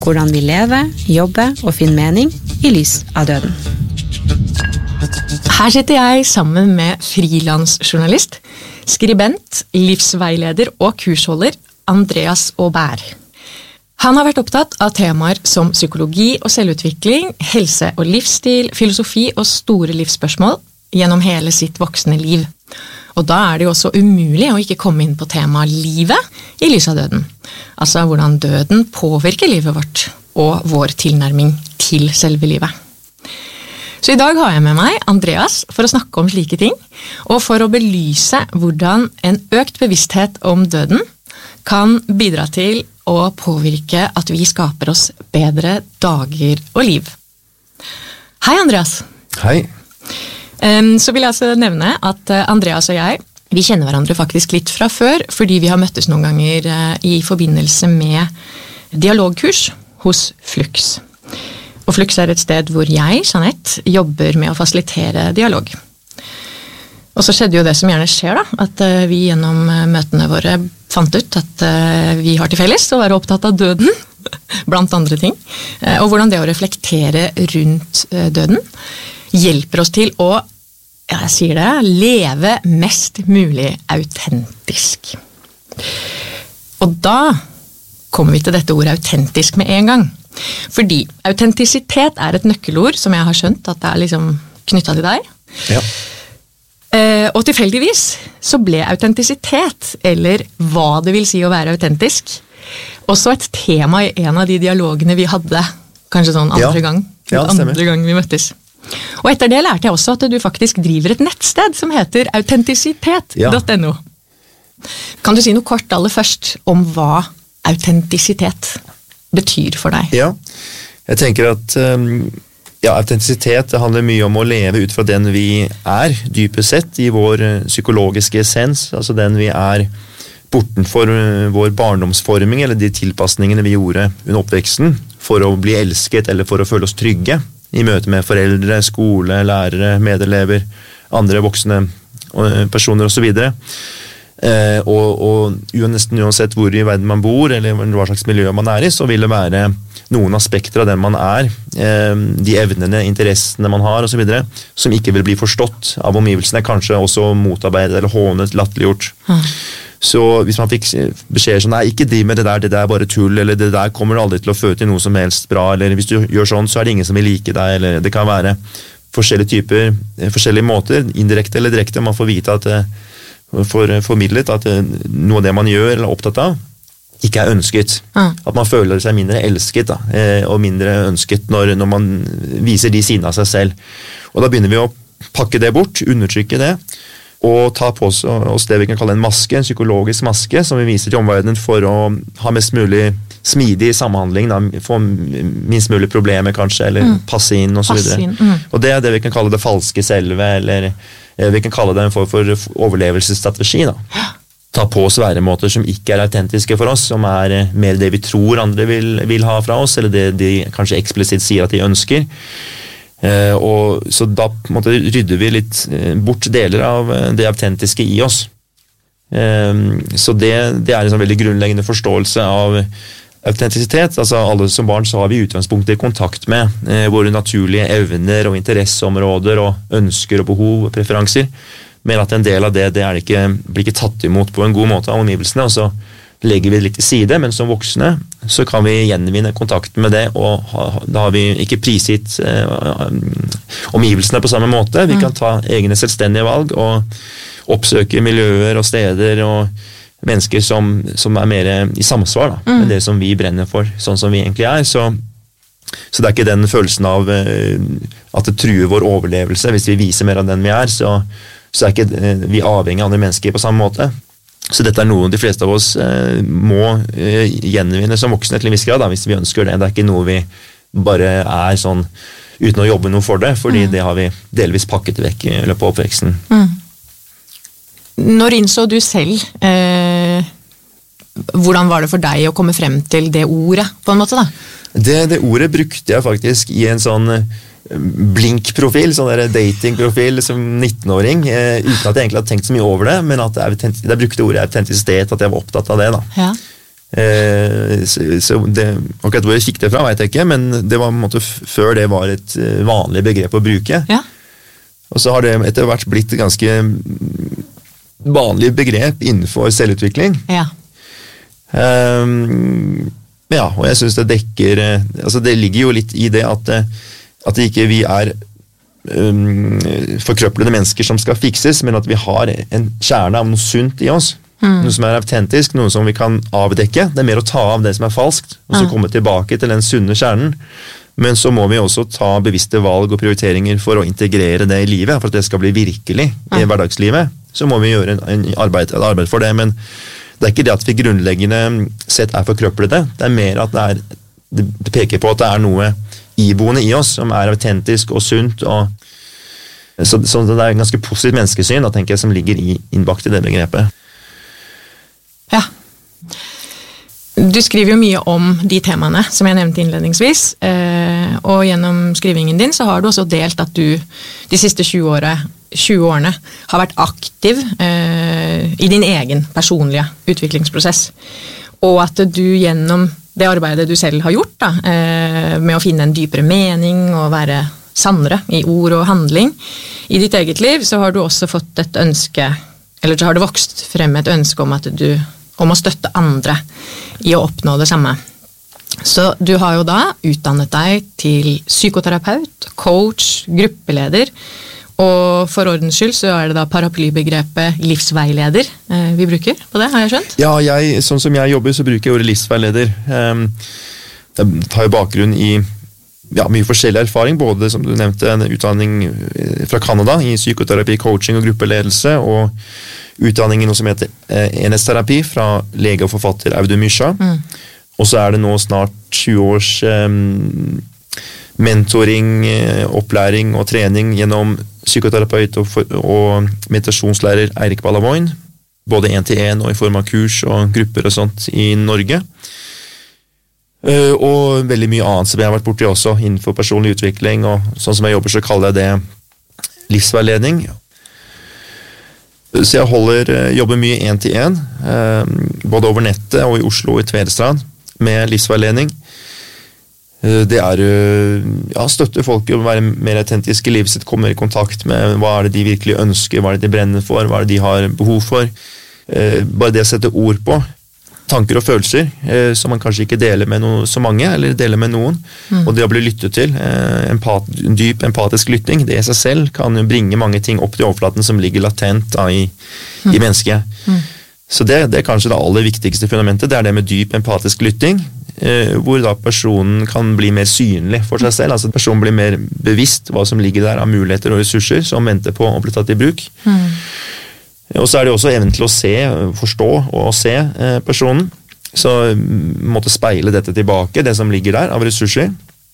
hvordan vi lever, jobber og finner mening i lys av døden. Her sitter jeg sammen med frilansjournalist, skribent, livsveileder og kursholder Andreas Aubert. Han har vært opptatt av temaer som psykologi og selvutvikling, helse og livsstil, filosofi og store livsspørsmål gjennom hele sitt voksne liv. Og da er det jo også umulig å ikke komme inn på temaet livet i lys av døden. Altså hvordan døden påvirker livet vårt og vår tilnærming til selve livet. Så i dag har jeg med meg Andreas for å snakke om slike ting, og for å belyse hvordan en økt bevissthet om døden kan bidra til å påvirke at vi skaper oss bedre dager og liv. Hei Andreas! Hei! Så vil jeg altså nevne at Andreas og jeg, vi kjenner hverandre faktisk litt fra før, fordi vi har møttes noen ganger i forbindelse med dialogkurs hos Flux. Og Flux er et sted hvor jeg, Jeanette, jobber med å fasilitere dialog. Og så skjedde jo det som gjerne skjer da, at vi gjennom møtene våre fant ut at vi har til felles å være opptatt av døden, blant andre ting, og hvordan det å reflektere rundt døden hjelper oss til å, jeg sier det, leve mest mulig autentisk. Og da kommer vi til dette ordet autentisk med en gang. Fordi autentisitet er et nøkkelord som jeg har skjønt at det er liksom knyttet til deg. Ja. Og tilfeldigvis så ble autentisitet, eller hva det vil si å være autentisk, også et tema i en av de dialogene vi hadde, kanskje sånn andre gang vi møttes. Og etter det lærte jeg også at du faktisk driver et nettsted som heter autentisitet.no. Kan du si noe kort aller først om hva autentisitet betyr for deg? Ja, jeg tenker at autentisitet handler mye om å leve ut fra den vi er, dypest sett, i vår psykologiske essens, altså den vi er bortenfor vår barndomsforming, eller de tilpasningene vi gjorde under oppveksten, for å bli elsket eller for å føle oss trygge, i møte med foreldre, skole, lærere, medelever, andre voksne personer og så videre. Og nesten uansett hvor i verden man bor, eller hva slags miljø man er i, så vil det være noen aspekter av den man er, de evnene, interessene man har og så videre, som ikke vil bli forstått av omgivelsene, kanskje også motarbeidet eller hånet, latterliggjort. Så hvis man fikk beskjed sånn, nei, ikke driv med det der er bare tull, eller det der kommer du aldri til å føre til noe som helst bra, eller hvis du gjør sånn, så er det ingen som vil like deg, eller det kan være forskjellige typer, forskjellige måter, indirekte eller direkte, man får vite at formidlet at noe av det man gjør eller er opptatt av, ikke er ønsket. At man føler seg mindre elsket da, og mindre ønsket når man viser de sidene av seg selv. Og da begynner vi å pakke det bort, undertrykke det, og ta på oss det vi kan kalle en maske, en psykologisk maske, som vi viser til omverdenen for å ha mest mulig smidig samhandling, da, få minst mulig problemer kanskje, eller passe inn og så videre. Og det er det vi kan kalle det falske selve, eller vi kan kalle det en form for overlevelsesstrategi. Da. Ta på oss væremåter som ikke er autentiske for oss, som er mer det vi tror andre vil ha fra oss, eller det de kanskje eksplisitt sier at de ønsker. Og så da på en måte rydder vi litt bort deler av det autentiske i oss. Så det er en sånn veldig grunnleggende forståelse av autentisitet. Altså alle som barn så har vi utgangspunktet i kontakt med våre naturlige evner og interesseområder og ønsker og behov og preferanser, men at en del av det blir ikke tatt imot på en god måte av omgivelsene, og så legger vi det litt til side, men som voksne så kan vi gjenvinne kontakten med det, og da har vi ikke prisgitt omgivelsene på samme måte. Vi kan ta egne selvstendige valg og oppsøke miljøer og steder og mennesker som er mer i samsvar da, med det som vi brenner for, sånn som vi egentlig er. Så det er ikke den følelsen av at det truer vår overlevelse hvis vi viser mer av den vi er, så er ikke vi avhengig av andre mennesker på samme måte. Så dette er noe de fleste av oss må gjenvinne som voksne til en viss grad, da, hvis vi ønsker det. Det er ikke noe vi bare er sånn uten å jobbe noe for det, fordi det har vi delvis pakket vekk i løpet av oppveksten. Når innså du selv, hvordan var det for deg å komme frem til det ordet, på en måte da? Det ordet brukte jeg faktisk i en sånn blink-profil, sånn der dating-profil som 19-åring, uten at jeg egentlig hadde tenkt så mye over det, men at jeg brukte ordet autentisitet, at jeg var opptatt av det da. Ja. Så akkurat hvor jeg fikk det fra, vet jeg ikke, men det var på en måte før det var et vanlig begrep å bruke. Ja. Og så har det etter hvert blitt et ganske vanlig begrep innenfor selvutvikling. Ja. Ja, og jeg synes det dekker, altså det ligger jo litt i det at ikke vi er forkrøplede mennesker som skal fikses, men at vi har en kjerne av noe sunt i oss. Noe som er autentisk, noe som vi kan avdekke. Det er mer å ta av det som er falskt, og så komme tilbake til den sunne kjernen. Men så må vi også ta bevisste valg og prioriteringer for å integrere det i livet, for at det skal bli virkelig i hverdagslivet. Så må vi gjøre et arbeid for det, men det er ikke det at vi grunnleggende sett er forkrøplede. Det er mer at det peker på at det er noe iboende i oss som er autentisk og sunt, og så det er en ganske positivt menneskesyn, da, tenker jeg, som ligger innbakt i det begrepet. Ja. Du skriver jo mye om de temaene som jeg nevnte innledningsvis, og gjennom skrivingen din så har du også delt at du de siste 20 årene har vært aktiv i din egen personlige utviklingsprosess, og at du gjennom det arbeidet du selv har gjort da, med å finne en dypere mening og være sannere i ord og handling i ditt eget liv, så har du også fått et ønske, eller så har det vokst frem et ønske om å støtte andre i å oppnå det samme. Så du har jo da utdannet deg til psykoterapeut, coach, gruppeleder, og for ordens skyld så er det da paraplybegrepet livsveileder vi bruker på det, har jeg skjønt? Ja, sånn som jeg jobber så bruker jeg ordet livsveileder. Det tar jo bakgrunn i mye forskjellig erfaring, både som du nevnte en utdanning fra Canada i psykoterapi, coaching og gruppeledelse, og utdanning i noe som heter enhetsterapi fra lege og forfatter Audun Mysja. Og så er det nå snart 20 års mentoring, opplæring og trening gjennom psykoterapeut og meditasjonslærer Eirik Ballavoin, både 1-til-1 og i form av kurs og grupper og sånt i Norge. Og veldig mye annet som jeg har vært borti også innenfor personlig utvikling, og sånn som jeg jobber så kaller jeg det livsveiledning. Så jeg jobber mye 1-til-1, både over nettet og i Oslo og i Tvedestrand, med livsveiledning. Det er støtte folk å være mer autentiske i livet sitt, komme i kontakt med hva er det de virkelig ønsker, hva er det de brenner for, hva er det de har behov for. Bare det å sette ord på tanker og følelser som man kanskje ikke deler med så mange, eller deler med noen. Og det å bli lyttet til, dyp empatisk lytting, det i seg selv kan bringe mange ting opp til overflaten som ligger latent i mennesket. Så det er kanskje det aller viktigste fundamentet, det er det med dyp empatisk lytting, hvor da personen kan bli mer synlig for seg selv, altså personen blir mer bevisst hva som ligger der av muligheter og ressurser som venter på å bli tatt i bruk. Og så er det også evnen til å se, forstå og se personen, så måtte speile dette tilbake, det som ligger der av ressurser.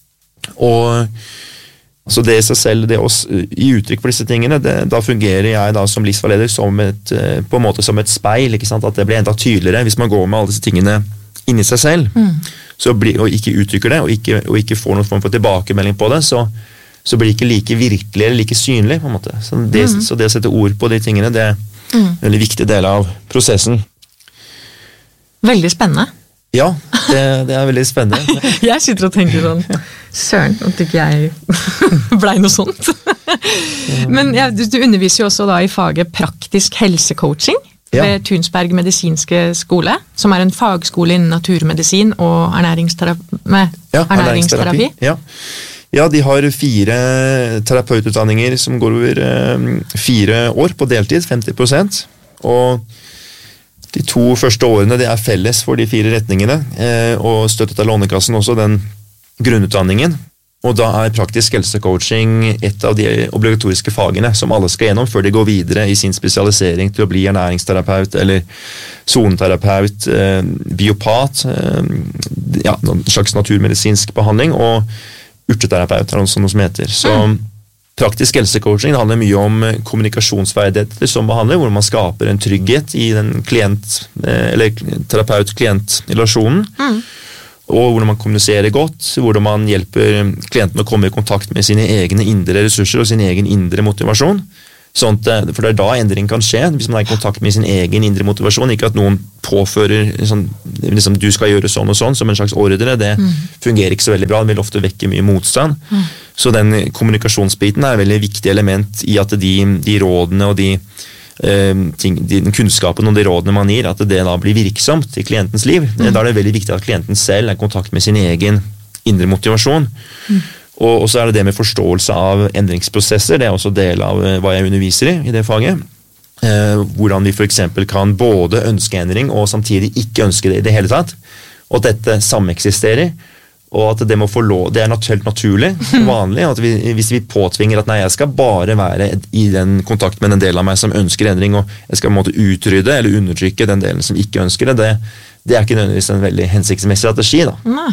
Og så det i seg selv, det å gi uttrykk for disse tingene, da fungerer jeg da som livsveileder på en måte som et speil, ikke sant? At det blir enda tydeligere hvis man går med alle disse tingene inni seg selv, og ikke uttrykker det, og ikke får noen form for tilbakemelding på det, så blir det ikke like virkelig eller like synlig på en måte. Så det å sette ord på de tingene, det er en veldig viktig del av prosessen. Veldig spennende. Ja, det er veldig spennende. Jeg sitter og tenker sånn, søren, at ikke jeg ble noe sånt. Men du underviser jo også da i faget praktisk helsecoaching ved Tunsberg medisinske skole, som er en fagskole innen naturmedisin og ernæringsterapi. Ja, de har 4 terapeututdanninger som går over 4 år på deltid, 50%. Og de 2 første årene det er felles for de 4 retningene, og støttet av Lånekassen også den grunnutdanningen. Og da er praktisk helsecoaching et av de obligatoriske fagene som alle skal gjennom før de går videre i sin spesialisering til å bli ernæringsterapeut eller zoneterapeut, biopat, noen slags naturmedisinsk behandling, og urteterapeut er noe som heter. Så praktisk helsecoaching det handler mye om kommunikasjonsferdigheter som behandler, hvor man skaper en trygghet i den terapeut-klient-relasjonen, og hvordan man kommuniserer godt, hvordan man hjelper klienten å komme i kontakt med sine egne indre ressurser og sin egen indre motivasjon, Sånn at, for det da endring kan skje, hvis man er i kontakt med sin egen indre motivasjon, ikke at noen påfører sånn, liksom, du skal gjøre sånn og sånn, som en slags ordre, det fungerer ikke så veldig bra, det vil ofte vekke mye motstand. Så den kommunikasjonsbiten er et veldig viktig element i at de rådene og den kunnskapen og de rådene man gir, at det da blir virksomt i klientens liv. Da er det veldig viktig at klienten selv er i kontakt med sin egen indre motivasjon. Og så er det med forståelse av endringsprosesser, det er også del av hva jeg underviser i det faget. Hvordan vi for eksempel kan både ønske endring og samtidig ikke ønske det i det hele tatt, og at dette sameksisterer, og at det må få lov, det er helt naturlig, vanlig, at hvis vi påtvinger at nei, jeg skal bare være i den kontakt med den delen av meg som ønsker endring, og jeg skal på en måte utrydde eller undertrykke den delen som ikke ønsker det er ikke nødvendigvis en veldig hensiktsmessig strategi da. Nei.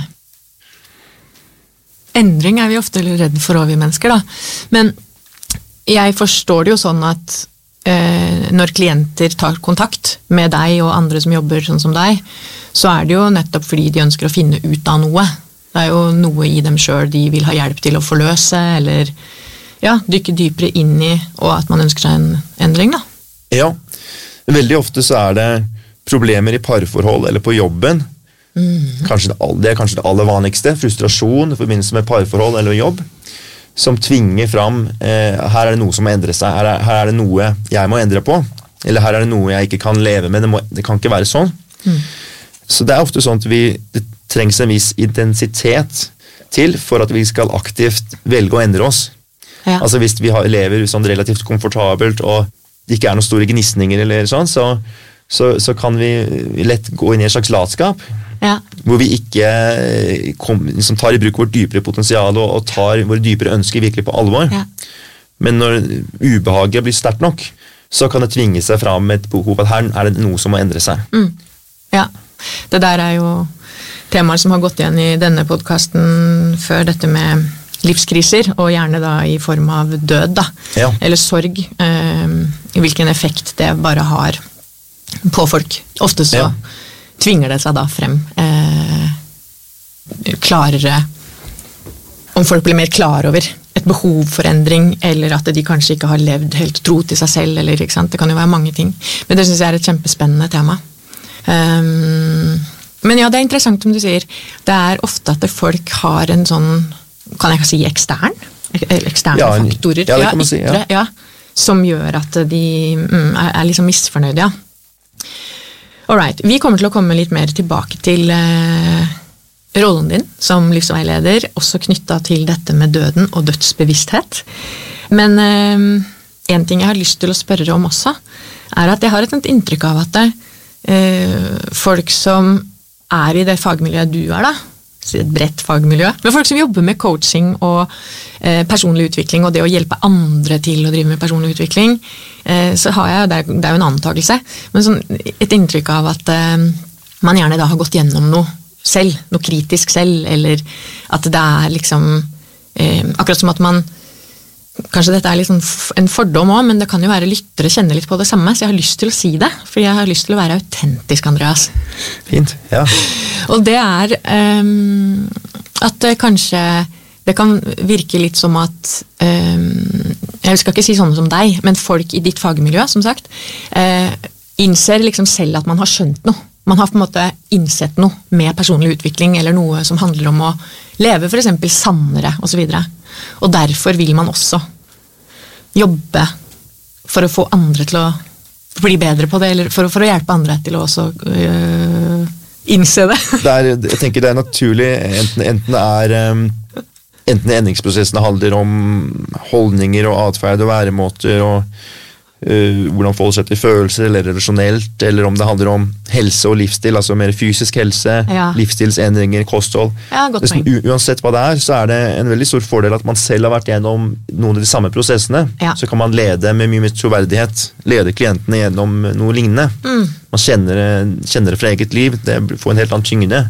Endring er vi ofte redd for vi mennesker da, men jeg forstår det jo sånn at når klienter tar kontakt med deg og andre som jobber sånn som deg, så er det jo nettopp fordi de ønsker å finne ut av noe. Det er jo noe i dem selv de vil ha hjelp til å forløse, eller ja, dykke dypere inn i, og at man ønsker seg en endring da. Ja, veldig ofte så er det problemer i parforhold eller på jobben. Det er kanskje det aller vanligste, frustrasjon i forbindelse med parforhold eller jobb, som tvinger fram, her er det noe som må endre seg, her er det noe jeg må endre på, eller her er det noe jeg ikke kan leve med, det kan ikke være sånn. Så det er ofte sånn at det trengs en viss intensitet til for at vi skal aktivt velge å endre oss. Ja. Altså hvis vi lever sånn relativt komfortabelt, og det ikke er noen store gnisninger eller sånn, så kan vi lett gå inn i en slags latskap, hvor vi ikke liksom tar i bruk vårt dypere potensial og tar våre dypere ønsker virkelig på alvor. Men når ubehaget blir sterkt nok, så kan det tvinge seg fram med et behov at her er det noe som må endre seg. Ja, det der er jo temaer som har gått igjen i denne podcasten før, dette med livskriser, og gjerne da i form av død da, eller sorg, hvilken effekt det bare har på folk. Ofte så tvinger det seg da frem klarere, om folk blir mer klar over et behov for endring, eller at de kanskje ikke har levd helt tro til seg selv, eller ikke sant? Det kan jo være mange ting. Men det synes jeg er et kjempespennende tema. Men ja, det er interessant som du sier. Det er ofte at folk har en sånn, kan jeg si eksterne faktorer, det kan man si, som gjør at de er liksom misfornøyde, Alright, vi kommer til å komme litt mer tilbake til rollen din som livsveileder, også knyttet til dette med døden og dødsbevissthet. Men en ting jeg har lyst til å spørre om også, er at jeg har et inntrykk av at folk som er i det fagmiljøet du er da, et bredt fagmiljø, men folk som jobber med coaching og personlig utvikling og det å hjelpe andre til å drive med personlig utvikling, så har jeg, det er jo en antakelse, men sånn et inntrykk av at man gjerne da har gått gjennom noe selv, noe kritisk selv, eller at det er liksom akkurat som at man, kanskje dette er liksom en fordom også, men det kan jo være lyttere kjenner litt på det samme, så jeg har lyst til å si det, fordi jeg har lyst til å være autentisk, Andreas. Fint, ja. Og det er at kanskje det kan virke litt som at jeg skal ikke si sånne som deg, men folk i ditt fagmiljø, som sagt, innser liksom selv at man har skjønt noe. Man har på en måte innsett noe med personlig utvikling, eller noe som handler om å leve for eksempel sannere, og så videre. Og derfor vil man også jobbe for å få andre til å bli bedre på det, eller for å hjelpe andre til å også innse det. Jeg tenker det er naturlig, enten endringsprosessene handler om holdninger og atferd og væremåter og hvordan folk setter følelser eller relasjonelt, eller om det handler om helse og livsstil, altså mer fysisk helse, livsstilsendringer, kosthold. Uansett hva det er, så er det en veldig stor fordel at man selv har vært gjennom noen av de samme prosessene, så kan man lede med mye troverdighet, lede klientene gjennom noe lignende. Man kjenner det fra eget liv, det får en helt annen tyngde.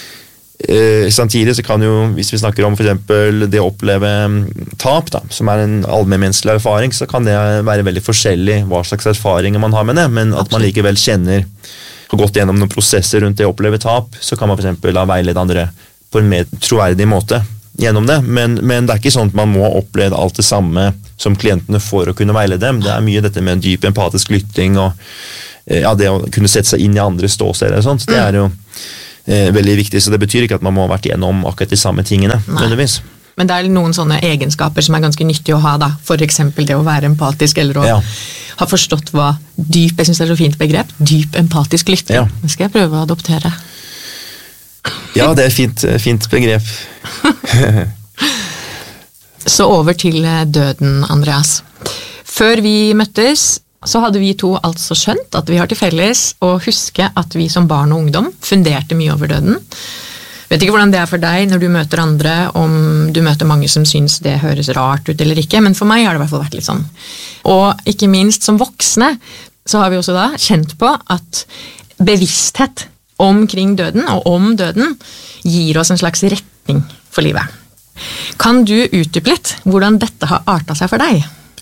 Samtidig så kan jo, hvis vi snakker om for eksempel det å oppleve tap da, som er en allmennmenneskelig erfaring, så kan det være veldig forskjellig hva slags erfaringer man har med det, men at man likevel har gått gjennom noen prosesser rundt det å oppleve tap, så kan man for eksempel veilede andre på en mer troverdig måte gjennom det, men det er ikke sånn at man må oppleve alt det samme som klientene for å kunne veilede dem. Det er mye dette med dyp empatisk lytting og det å kunne sette seg inn i andre ståsteder og sånt. Det er jo veldig viktig, så det betyr ikke at man må ha vært gjennom akkurat de samme tingene. Nødvendigvis. Men det er noen sånne egenskaper som er ganske nyttige å ha da, for eksempel det å være empatisk, eller å ha forstått hva dyp, jeg synes det er så fint begrep, dyp empatisk lytting. Det skal jeg prøve å adoptere. Ja, det er fint begrep. Så over til døden, Andreas. Før vi møttes, så hadde vi to altså skjønt at vi har til felles å huske at vi som barn og ungdom funderte mye over døden. Vet ikke hvordan det er for deg når du møter andre, om du møter mange som synes det høres rart ut eller ikke, men for meg har det i hvert fall vært litt sånn. Og ikke minst som voksne, så har vi også da kjent på at bevissthet omkring døden og om døden gir oss en slags retning for livet. Kan du utdype litt hvordan dette har artet seg for deg?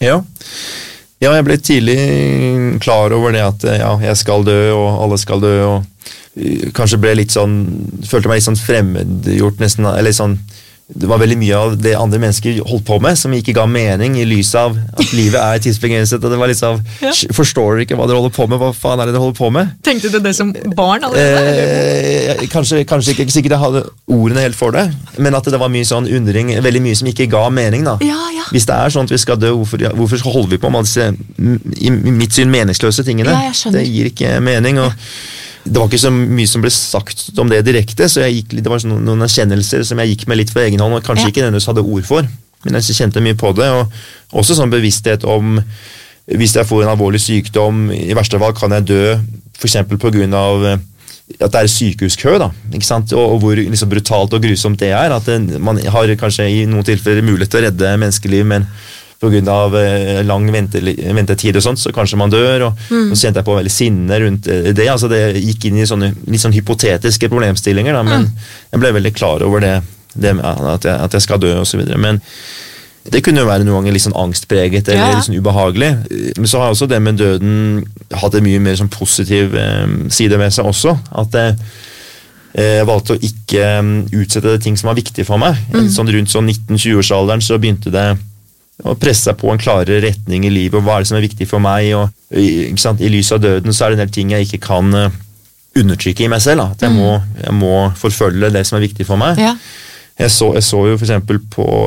Ja, jeg ble tidlig klar over det at jeg skal dø, og alle skal dø, og kanskje ble litt sånn, følte meg litt sånn fremmedgjort nesten, eller sånn, det var veldig mye av det andre mennesker holdt på med, som ikke ga mening i lys av at livet er tidsbegrenset, og det var litt sånn, forstår du ikke hva dere holder på med, hva faen er det dere holder på med? Tenkte du det som barn allerede? Kanskje ikke sikkert jeg hadde ordene helt for det, men at det var mye sånn undring, veldig mye som ikke ga mening da. Hvis det er sånn at vi skal dø, hvorfor holder vi på med disse, i mitt syn, meningsløse tingene? Det gir ikke mening, og det var ikke så mye som ble sagt om det direkte, så det var noen erkjennelser som jeg gikk med litt for egen hånd, og kanskje ikke nødvendigvis hadde ord for, men jeg kjente mye på det, og også sånn bevissthet om, hvis jeg får en alvorlig sykdom, i verste fall kan jeg dø, for eksempel på grunn av at det er sykehuskø, da, ikke sant? Og hvor liksom brutalt og grusomt det er, at man har kanskje i noen tilfeller mulighet til å redde menneskeliv, men på grunn av lang ventetid og sånt, så kanskje man dør, og så kjente jeg på veldig sinne rundt det, altså det gikk inn i sånne litt sånn hypotetiske problemstillinger, da, men jeg ble veldig klar over det at jeg skal dø og så videre, men det kunne jo være noen ganger litt sånn angstpreget eller litt sånn ubehagelig, men så har også det med døden hatt en mye mer sånn positiv side med seg også, at jeg valgte å ikke utsette ting som var viktig for meg. Sånn rundt sånn 19-20-årsalderen så begynte det å presse seg på en klarere retning i livet, og hva er det som er viktig for meg, og ikke sant, i lys av døden så er det en del ting jeg ikke kan undertrykke i meg selv, at jeg må forfølge det som er viktig for meg. Jeg så jo for eksempel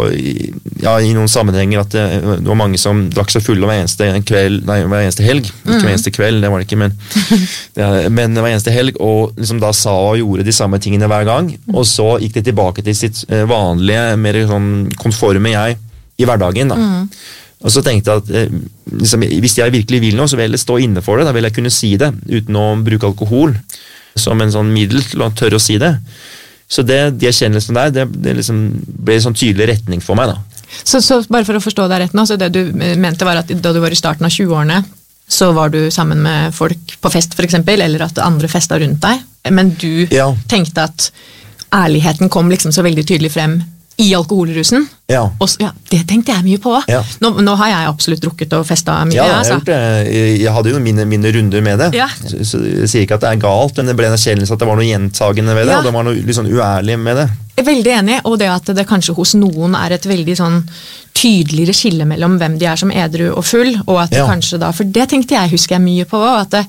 i noen sammenhenger at det var mange som drakk seg fulle hver eneste helg, ikke hver eneste kveld, det var det ikke, men hver eneste helg, og liksom da sa og gjorde de samme tingene hver gang, og så gikk de tilbake til sitt vanlige, mer sånn konforme jeg i hverdagen da. Og så tenkte jeg at liksom, hvis jeg virkelig vil noe, så vil jeg stå inne for det, da vil jeg kunne si det, uten å bruke alkohol som en sånn middel til å tørre å si det. Så de erkjennelsene der, det liksom ble en sånn tydelig retning for meg da. Så bare for å forstå deg rett nå, så det du mente var at da du var i starten av 20-årene, så var du sammen med folk på fest for eksempel, eller at andre festet rundt deg, men du tenkte at ærligheten kom liksom så veldig tydelig frem i alkoholrusen. Og, det tenkte jeg mye på. Nå har jeg absolutt drukket og festet mye. Jeg har gjort det. Jeg hadde jo mine runder med det. Så jeg sier ikke at det er galt, men det ble en erkjennelse at det var noe gjentagende ved det, og det var noe litt sånn uærlig med det. Jeg er veldig enig, og det at det kanskje hos noen er et veldig sånn tydeligere skille mellom hvem de er som edru og full, og at det kanskje da, for det tenkte jeg, husker jeg mye på,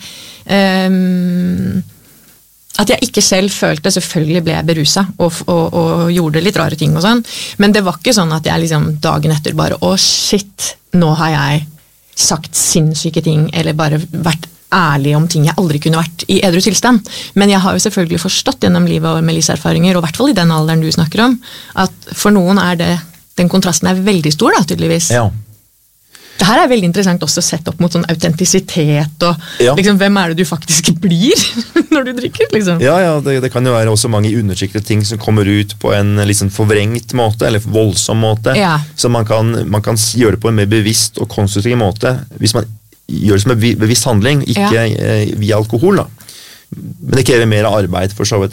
at jeg ikke selv følte, selvfølgelig ble jeg beruset og gjorde litt rare ting og sånn, men det var ikke sånn at jeg liksom dagen etter bare, shit, nå har jeg sagt sinnssyke ting, eller bare vært ærlig om ting jeg aldri kunne vært i edru tilstand. Men jeg har jo selvfølgelig forstått gjennom livet og med livserfaringer, og i hvert fall i den alderen du snakker om, at for noen er den kontrasten er veldig stor da, tydeligvis. Det her er veldig interessant også sett opp mot sånn autentisitet og liksom, hvem er det du faktisk blir når du drikker, liksom? Det kan jo være også mange undertrykkede ting som kommer ut på en liksom forvrengt måte, eller voldsom måte, så man kan gjøre det på en mer bevisst og konstruktiv måte, hvis man gjør det som en bevisst handling, ikke via alkohol da. Men det krever mer arbeid for så vidt.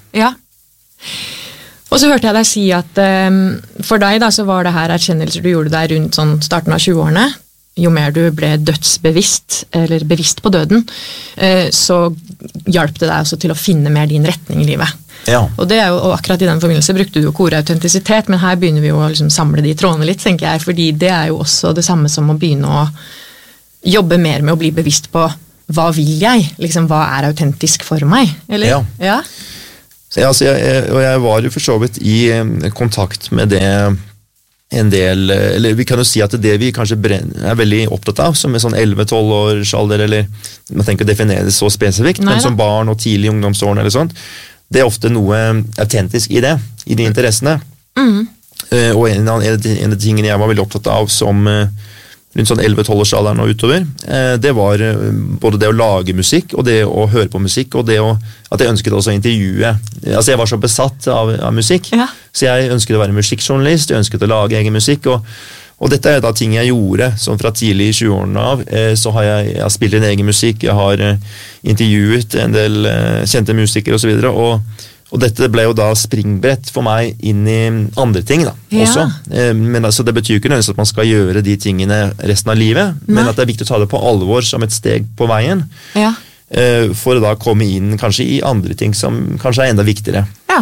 Og så hørte jeg deg si at for deg da, så var det her erkjennelser du gjorde deg rundt sånn starten av 20-årene, jo mer du ble dødsbevisst, eller bevisst på døden, så hjalp det deg også til å finne mer din retning i livet. Ja. Og og akkurat i den forbindelse brukte du jo ordet autentisitet, men her begynner vi jo å liksom samle de trådene litt, tenker jeg, fordi det jo også det samme som å begynne å jobbe mer med å bli bevisst på hva vil jeg? Liksom, hva autentisk for meg? Eller? Ja. Ja? Ja, altså jeg var jo for så vidt i kontakt med det en del, eller vi kan jo si at det vi kanskje veldig opptatt av, som sånn 11-12 års alder, eller man tenker å definere det så spesifikt, men som barn og tidlig i ungdomsårene eller sånt, det ofte noe autentisk i det, i de interessene. Og en av de tingene jeg var veldig opptatt av som rundt sånn 11-12 års alderen og utover, det var både det å lage musikk, og det å høre på musikk, og det at jeg ønsket også å intervjue. Altså jeg var så besatt av musikk, så jeg ønsket å være musikkjournalist, jeg ønsket å lage egen musikk, og dette da ting jeg gjorde, som fra tidlig i 20-årene av, så har jeg spilt en egen musikk, jeg har intervjuet en del kjente musikere og så videre, og dette ble jo da springbrett for meg inn i andre ting da, også. Men altså, det betyr ikke nødvendigvis at man skal gjøre de tingene resten av livet, men at det er viktig å ta det på alvor som et steg på veien, for å da komme inn kanskje i andre ting som kanskje enda viktigere. Ja.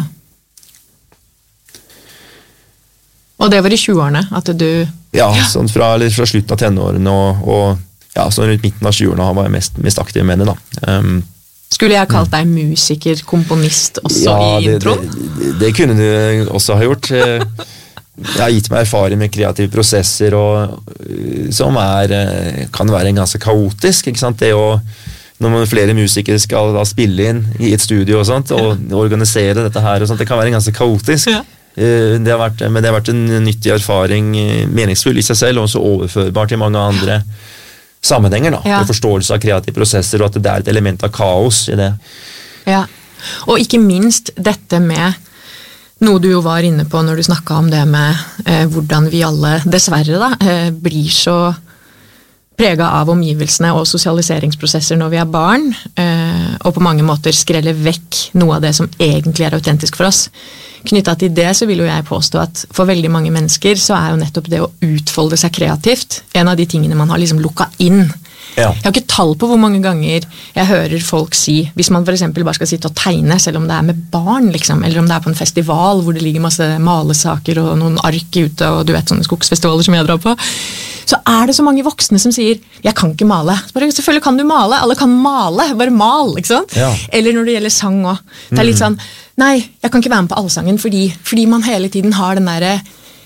Og det var i 20-årene at du... Ja, sånn fra slutten av tenårene og ja, sånn rundt midten av 20-årene var jeg mest aktiv med det da. Skulle jeg kalt deg musiker, komponist også i introen? Det kunne du også ha gjort. Jeg har gitt meg erfaring med kreative prosesser, som kan være ganske kaotisk, ikke sant? Det når flere musikere skal da spille inn i et studio og sånt, og organisere dette her og sånt, det kan være ganske kaotisk. Ja. Men det har vært en nyttig erfaring, meningsfull i seg selv, og også overførbar til mange andre sammenhenger da, med forståelse av kreative prosesser, og at det et element av kaos i det. Ja, og ikke minst dette med noe du jo var inne på når du snakket om det med hvordan vi alle, dessverre da, blir så preget av omgivelsene og sosialiseringsprosesser når vi er barn, og på mange måter skreller vekk noe av det som egentlig autentisk for oss. Knyttet til det så vil jo jeg påstå at for veldig mange mennesker så jo nettopp det å utfolde seg kreativt en av de tingene man har liksom lukket inn. Ja. Jeg har ikke tall på hvor mange ganger jeg hører folk si, hvis man for eksempel bare skal sitte og tegne, selv om det med barn, liksom, eller om det på en festival hvor det ligger masse malesaker og noen ark ute, og du vet sånne skogsfestivaler som jeg drar på, så det så mange voksne som sier, jeg kan ikke male. Selvfølgelig kan du male, alle kan male, bare mal, ikke sant? Ja. Eller når det gjelder sang også. Det litt sånn, nei, jeg kan ikke være med på allsangen, fordi man hele tiden har den der,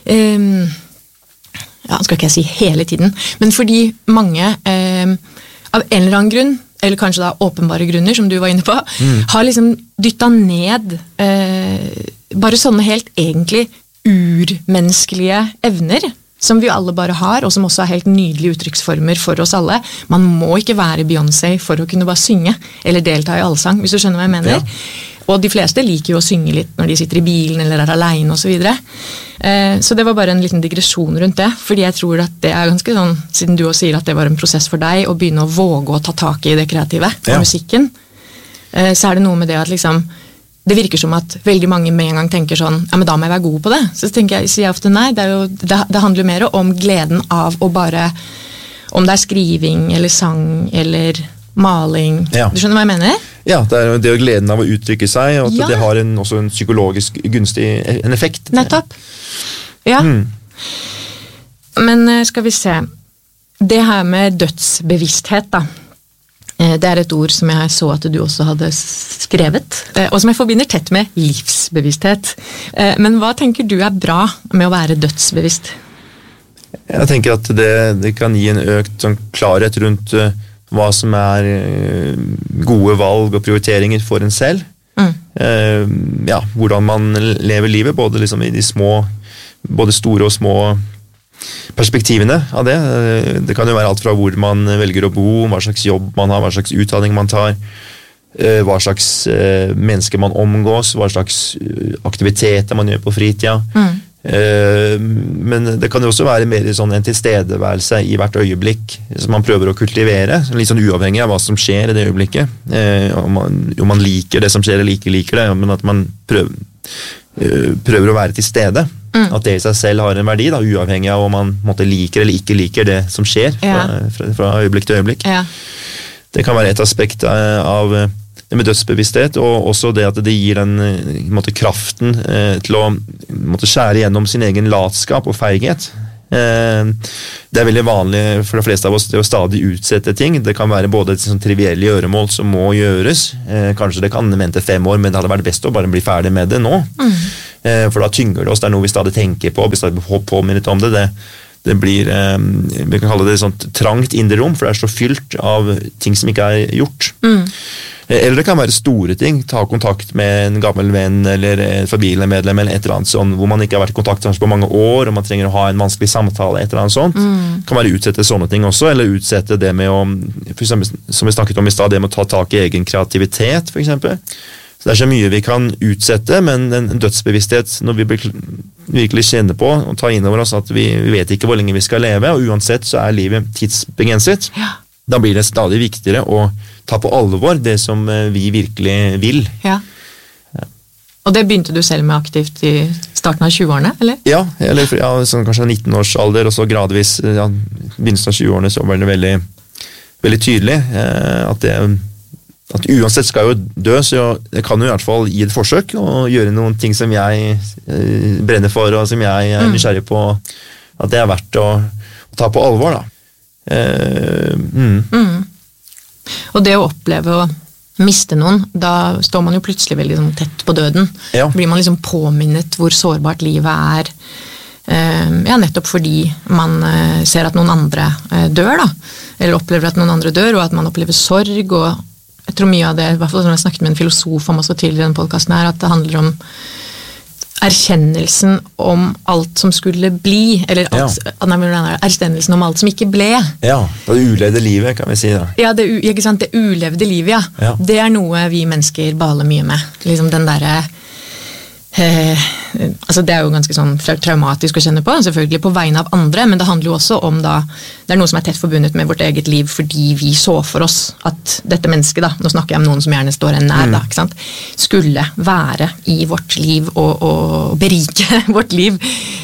ja, skal ikke jeg si hele tiden, men fordi mange av en eller annen grunn, eller kanskje da åpenbare grunner, som du var inne på, har liksom dyttet ned bare sånne helt egentlig urmenneskelige evner, som vi alle bare har, og som også helt nydelige uttrykksformer for oss alle. Man må ikke være Beyoncé for å kunne bare synge, eller delta i allsang, hvis du skjønner hva jeg mener. Ja. Og de fleste liker jo å synge litt når de sitter i bilen, eller alene, og så videre. Så det var bare en liten digresjon rundt det, fordi jeg tror at det ganske sånn, siden du også sier at det var en prosess for deg, å begynne å våge å ta tak i det kreative, og musikken, så det noe med det at liksom, det virker som at veldig mange med en gang tenker sånn, ja, men da må jeg være god på det. Så sier jeg ofte nei, det handler mer om gleden av å bare, om det skriving, eller sang, eller maling. Ja. Du skjønner hva jeg mener? Ja, det gleden av å uttrykke seg, og at det har også en psykologisk gunstig en effekt. Nettopp. Ja. Men skal vi se, det her med dødsbevissthet da, det et ord som jeg så at du også hadde skrevet, og som jeg forbinder tett med livsbevissthet. Men hva tenker du bra med å være dødsbevisst? Jeg tenker at det kan gi en økt sånn klarhet rundt hva som gode valg og prioriteringer for en selv. Ja, hvordan man lever livet, både liksom i de små, både store og små perspektivene av det. Det kan jo være alt fra hvor man velger å bo, hva slags jobb man har, hva slags utdanning man tar, hva slags mennesker man omgås, hva slags aktiviteter man gjør på fritida. Men det kan jo også være mer sånn en tilstedeværelse i hvert øyeblikk som man prøver å kultivere, litt sånn uavhengig av hva som skjer i det øyeblikket. Om man liker det som skjer eller ikke liker det, men at man prøver å være til stede. At det i seg selv har en verdi, da, uavhengig av om man liker eller ikke liker det som skjer fra øyeblikk til øyeblikk. Ja. Det kan være et aspekt av det med dødsbevissthet, og også det at det gir den i en måte, kraften til å skjære gjennom sin egen latskap og feighet. Det veldig vanlig for de fleste av oss det å stadig utsette ting. Det kan være både et sånn trivielle gjøremål som må gjøres. Kanskje det kan vente 5 år, men det hadde vært best å bare bli ferdig med det nå. For da tynger det oss, det noe vi stadig tenker på, vi stadig påminnet om det. Det blir, vi kan kalle det sånt trangt indre rom, for det så fylt av ting som ikke gjort. Eller det kan være store ting, ta kontakt med en gammel venn eller et familiemedlem eller et eller annet sånt, hvor man ikke har vært i kontakt på mange år, og man trenger å ha en vanskelig samtale, et eller annet sånt. Kan være utsette sånne ting også, eller utsette det med å, for eksempel, som vi snakket om i sted, det med å ta tak i egen kreativitet, for eksempel. Så det så mye vi kan utsette, men en dødsbevissthet, når vi virkelig kjenner på og tar inn over oss at vi vet ikke hvor lenge vi skal leve, og uansett så livet tidsbegrenset, da blir det stadig viktigere å ta på alvor det som vi virkelig vil. Ja. Og det begynte du selv med aktivt i starten av 20-årene, eller? Ja, sånn kanskje 19 års alder, og så gradvis, begynnelsen av 20-årene, så var det veldig, veldig tydelig at uansett skal jeg jo dø, så jeg kan jo i hvert fall gi et forsøk og gjøre noen ting som jeg brenner for, og som jeg nysgjerrig på, at det verdt å ta på alvor, da. Og det å oppleve å miste noen, da står man jo plutselig veldig sånn, tett på døden. Ja. Blir man liksom påminnet hvor sårbart livet nettopp fordi man ser at noen andre dør, da. Eller opplever at noen andre dør, og at man opplever sorg, og jeg tror mye av det, i hvert fall som jeg snakket med en filosof om også tidligere i denne podcasten her, at det handler om erkjennelsen om alt som skulle bli, eller erkjennelsen om alt som ikke ble. Ja, det ulevde livet, kan vi si da. Ja, ikke sant, det ulevde livet, ja. Det noe vi mennesker baler mye med. Liksom den derre altså det jo ganske sånn traumatisk å kjenne på, selvfølgelig på vegne av andre, men det handler jo også om da, det noe som tett forbundet med vårt eget liv, fordi vi så for oss at dette mennesket da, nå snakker jeg om noen som gjerne står en nær da, ikke sant, skulle være i vårt liv og berike vårt liv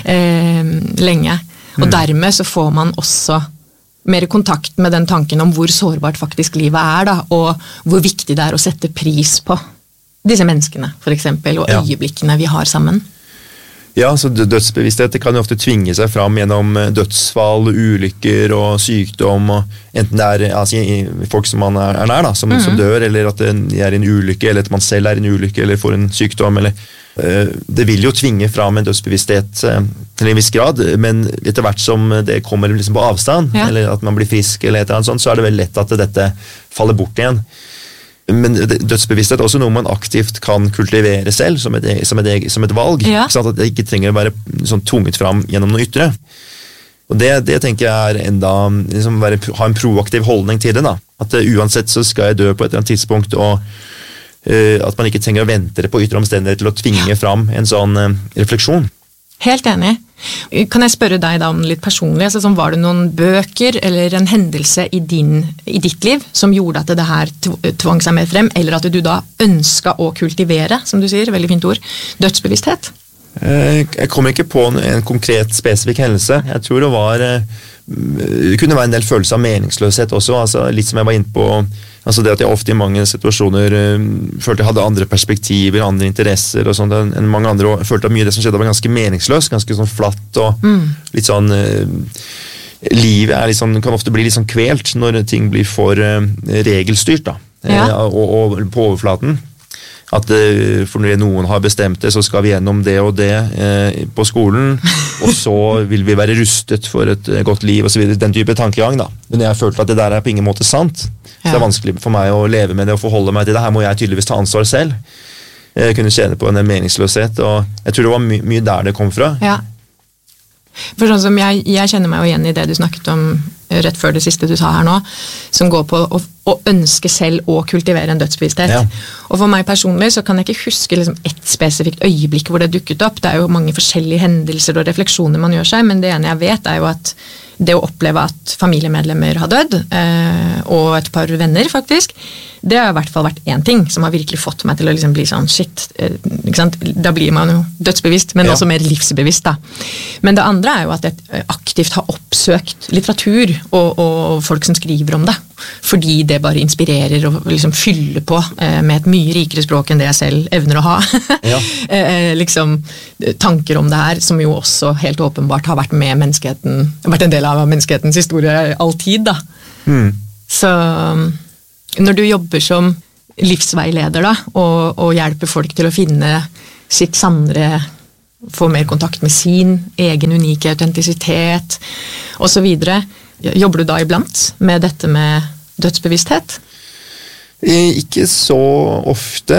lenge, og dermed så får man også mer kontakt med den tanken om hvor sårbart faktisk livet da, og hvor viktig det å sette pris på disse menneskene, for eksempel, og øyeblikkene vi har sammen. Ja, så dødsbevissthet det kan jo ofte tvinge seg fram gjennom dødsfall, ulykker og sykdom, og enten det altså, folk som man nær, da, som dør, eller at de i en ulykke, eller at man selv i en ulykke, eller får en sykdom, eller det vil jo tvinge fram en dødsbevissthet til en viss grad, men etter hvert som det kommer liksom på avstand, eller at man blir frisk, eller et eller annet sånt, så det veldig lett at dette faller bort igjen. Men dødsbevissthet også noe man aktivt kan kultivere selv som et valg, sånn at det ikke trenger å være sånn tvunget fram gjennom noe ytre. Og det tenker jeg enda liksom ha en proaktiv holdning til det da. At uansett så skal jeg dø på et eller annet tidspunkt, og at man ikke trenger å vente på ytre omstendigheter til å tvinge fram en sånn refleksjon. Helt enig. Kan jeg spørre deg da om litt personlig, altså, var det noen bøker eller en hendelse i ditt liv som gjorde at det her tvang seg mer frem, eller at du da ønsket å kultivere, som du sier, veldig fint ord, dødsbevissthet? Jeg kommer ikke på en konkret spesifikk hendelse. Jeg tror det kunne være en del følelse av meningsløshet også, altså litt som jeg var inne på, altså det at jeg ofte i mange situasjoner følte jeg hadde andre perspektiver, andre interesser og sånt enn mange andre, og følte at mye av det som skjedde var ganske meningsløst, ganske sånn flatt og litt sånn livet litt sånn, kan ofte bli litt sånn kvelt når ting blir for regelstyrt da, og på overflaten. At for når noen har bestemt det, så skal vi gjennom det og det på skolen, og så vil vi være rustet for et godt liv, og så videre, den type tankegang da. Men jeg følte at det der på ingen måte sant, så det vanskelig for meg å leve med det og forholde meg til det. Her må jeg tydeligvis ta ansvar selv. Jeg kunne kjenne på en meningsløshet, og jeg tror det var mye der det kom fra. Ja. For sånn som jeg kjenner meg jo igjen i det du snakket om rett før det siste du sa her nå, som går på å ønske selv å kultivere en dødsbevissthet. Ja. Og for meg personlig så kan jeg ikke huske liksom et spesifikt øyeblikk hvor det dukket opp. Det jo mange forskjellige hendelser og refleksjoner man gjør seg, men det ene jeg vet jo at det å oppleve at familiemedlemmer har dødd, og et par venner faktisk, det har i hvert fall vært en ting som har virkelig fått meg til å liksom bli sånn, shit, ikke sant? Da blir man jo dødsbevisst, men også mer livsbevisst da. Men det andre er jo at jeg aktivt har oppsøkt litteratur og folk som skriver om det, fordi det bare inspirerer og liksom fyller på med et mye rikere språk enn det jeg selv evner å ha. Liksom tanker om det her, som jo også helt åpenbart har vært med menneskeheten, vært en del av menneskehetens historie alltid da. Så når du jobber som livsveileder da, og hjelper folk til å finne sitt sannere, få mer kontakt med sin egen unike autentisitet og så videre, jobber du da iblant med dette med dødsbevissthet? Ikke så ofte.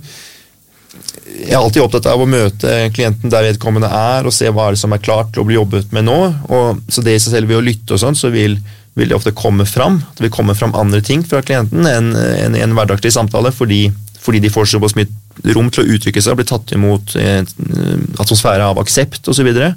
Jeg er alltid opptatt av å møte klienten der vedkommende er, og se hva er det som er klart til å bli jobbet med nå, og så det i seg selv ved å lytte og sånn, så vil det ofte komme fram, at det vil komme fram andre ting fra klienten enn en hverdagslig samtale, fordi de får så mye rom til å uttrykke seg og bli tatt imot atmosfære av aksept og så videre.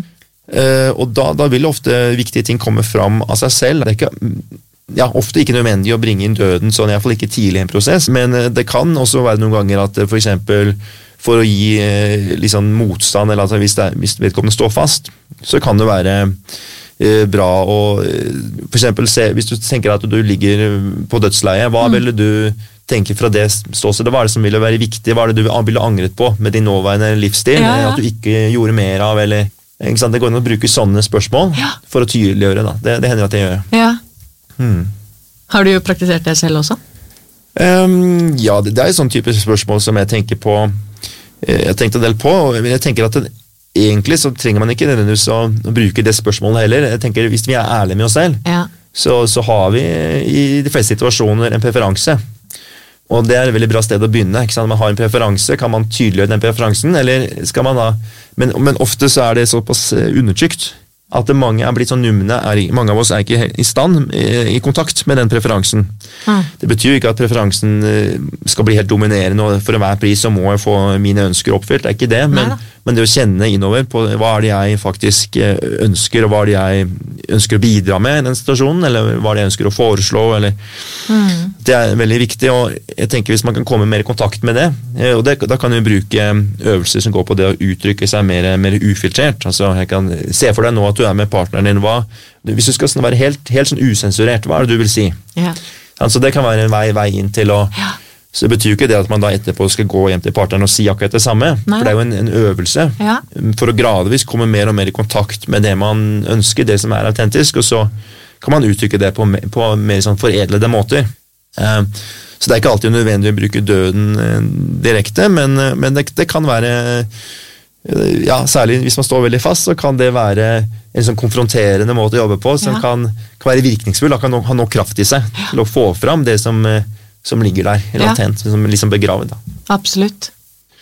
Og da vil ofte viktige ting komme fram av seg selv. Det er ikke, ofte ikke nødvendig å bringe inn døden, sånn i hvert fall ikke tidlig i en prosess, men det kan også være noen ganger at for eksempel for å gi liksom motstand, eller at hvis vedkommende står fast, så kan det være bra å for eksempel se, hvis du tenker at du ligger på dødsleie, hva ville du tenke fra det ståstedet? Hva er det som ville være viktig? Hva er det du ville angret på med din nåværende livsstil? At du ikke gjorde mer av, eller ikke sant? Det går inn å bruke sånne spørsmål for å tydeliggjøre da. Det hender at jeg gjør. Har du jo praktisert det selv også? Ja, det er sånn type spørsmål som jeg tenker på. Jeg tenkte en del på, men jeg tenker at egentlig så trenger man ikke nødvendigvis å bruke det spørsmålet heller. Jeg tenker hvis vi er ærlige med oss selv, så har vi i de fleste situasjoner en preferanse. Og det er et veldig bra sted å begynne. Ikke sant? Man har en preferanse, kan man tydeliggjøre den preferansen, eller skal man da... Men ofte så er det såpass undertrykt at mange er blitt sånn numne, mange av oss er ikke i stand i kontakt med den preferansen. Det betyr jo ikke at preferansen skal bli helt dominerende, og for enhver pris så må jeg få mine ønsker oppfylt, det er ikke det, men det å kjenne innover på hva er det jeg faktisk ønsker, og hva er det jeg ønsker å bidra med i den situasjonen, eller hva er det jeg ønsker å foreslå, eller det er veldig viktig, og jeg tenker hvis man kan komme mer i kontakt med det, og da kan vi bruke øvelser som går på det å uttrykke seg mer ufiltrert. Altså jeg kan se for deg nå at du er med partneren din, hvis du skal være helt sånn usensurert, hva er det du vil si? Altså det kan være en vei inn til å så det betyr jo ikke det at man da etterpå skal gå hjem til partneren og si akkurat det samme, for det er jo en øvelse for å gradvis komme mer og mer i kontakt med det man ønsker, det som er autentisk, og så kan man uttrykke det på mer sånn foredlede måter. Så det er ikke alltid nødvendig å bruke døden direkte, men det kan være, særlig hvis man står veldig fast, så kan det være en sånn konfronterende måte å jobbe på, som kan være virkningsfull, kan ha noe kraft i seg til å få fram det som ligger der, latent, som liksom begravet. Da. Absolutt.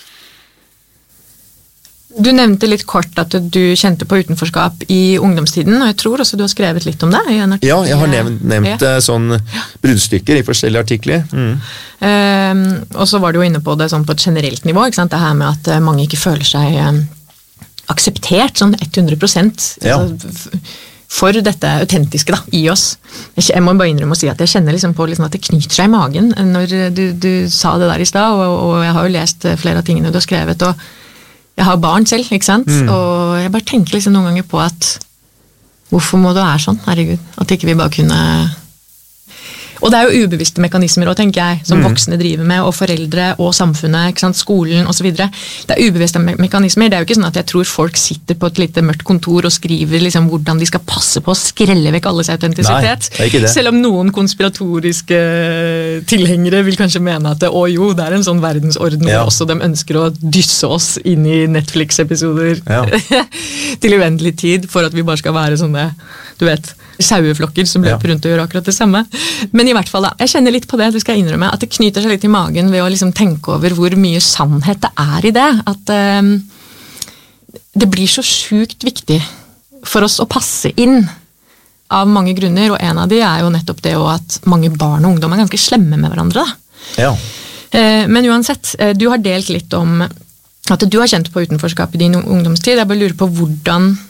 Du nevnte litt kort at du kjente på utenforskap i ungdomstiden, og jeg tror også du har skrevet litt om det. Ja, jeg har nevnt sånn bruddstykker i forskjellige artikler. Og så var du jo inne på det sånn på et generelt nivå, ikke sant? Det her med at mange ikke føler seg akseptert, sånn 100%. Altså, for dette autentiske da, i oss. Jeg må bare innrømme å si at jeg kjenner liksom på liksom at det knyter seg i magen når du sa det der i sted, og jeg har jo lest flere av tingene du har skrevet, og jeg har barn selv, ikke sant? Og jeg bare tenker liksom noen ganger på at hvorfor må det være sånn, herregud, at ikke vi bare kunne... Og det er jo ubevisste mekanismer også, tenker jeg, som voksne driver med, og foreldre og samfunnet, ikke sant, skolen og så videre. Det er ubevisste mekanismer. Det er jo ikke sånn at jeg tror folk sitter på et lite mørkt kontor og skriver liksom hvordan de skal passe på å skrelle vekk alles autentisitet. Nei, det er ikke det. Selv om noen konspiratoriske tilhengere vil kanskje mene at det er en sånn verdensorden hvor også de ønsker å dysse oss inn i Netflix-episoder til uendelig tid, for at vi bare skal være sånne, du vet, saueflokker som løper rundt og gjør akkurat det samme. Men i hvert fall da, jeg kjenner litt på det, det skal jeg innrømme, at det knyter seg litt i magen ved å liksom tenke over hvor mye sannhet det er i det, at det blir så sjukt viktig for oss å passe inn av mange grunner, og en av de er jo nettopp det at mange barn og ungdom er ganske slemme med hverandre. Da. Men uansett, du har delt litt om at du har kjent på utenforskap i din ungdomstid. Jeg bare lurer på hvordan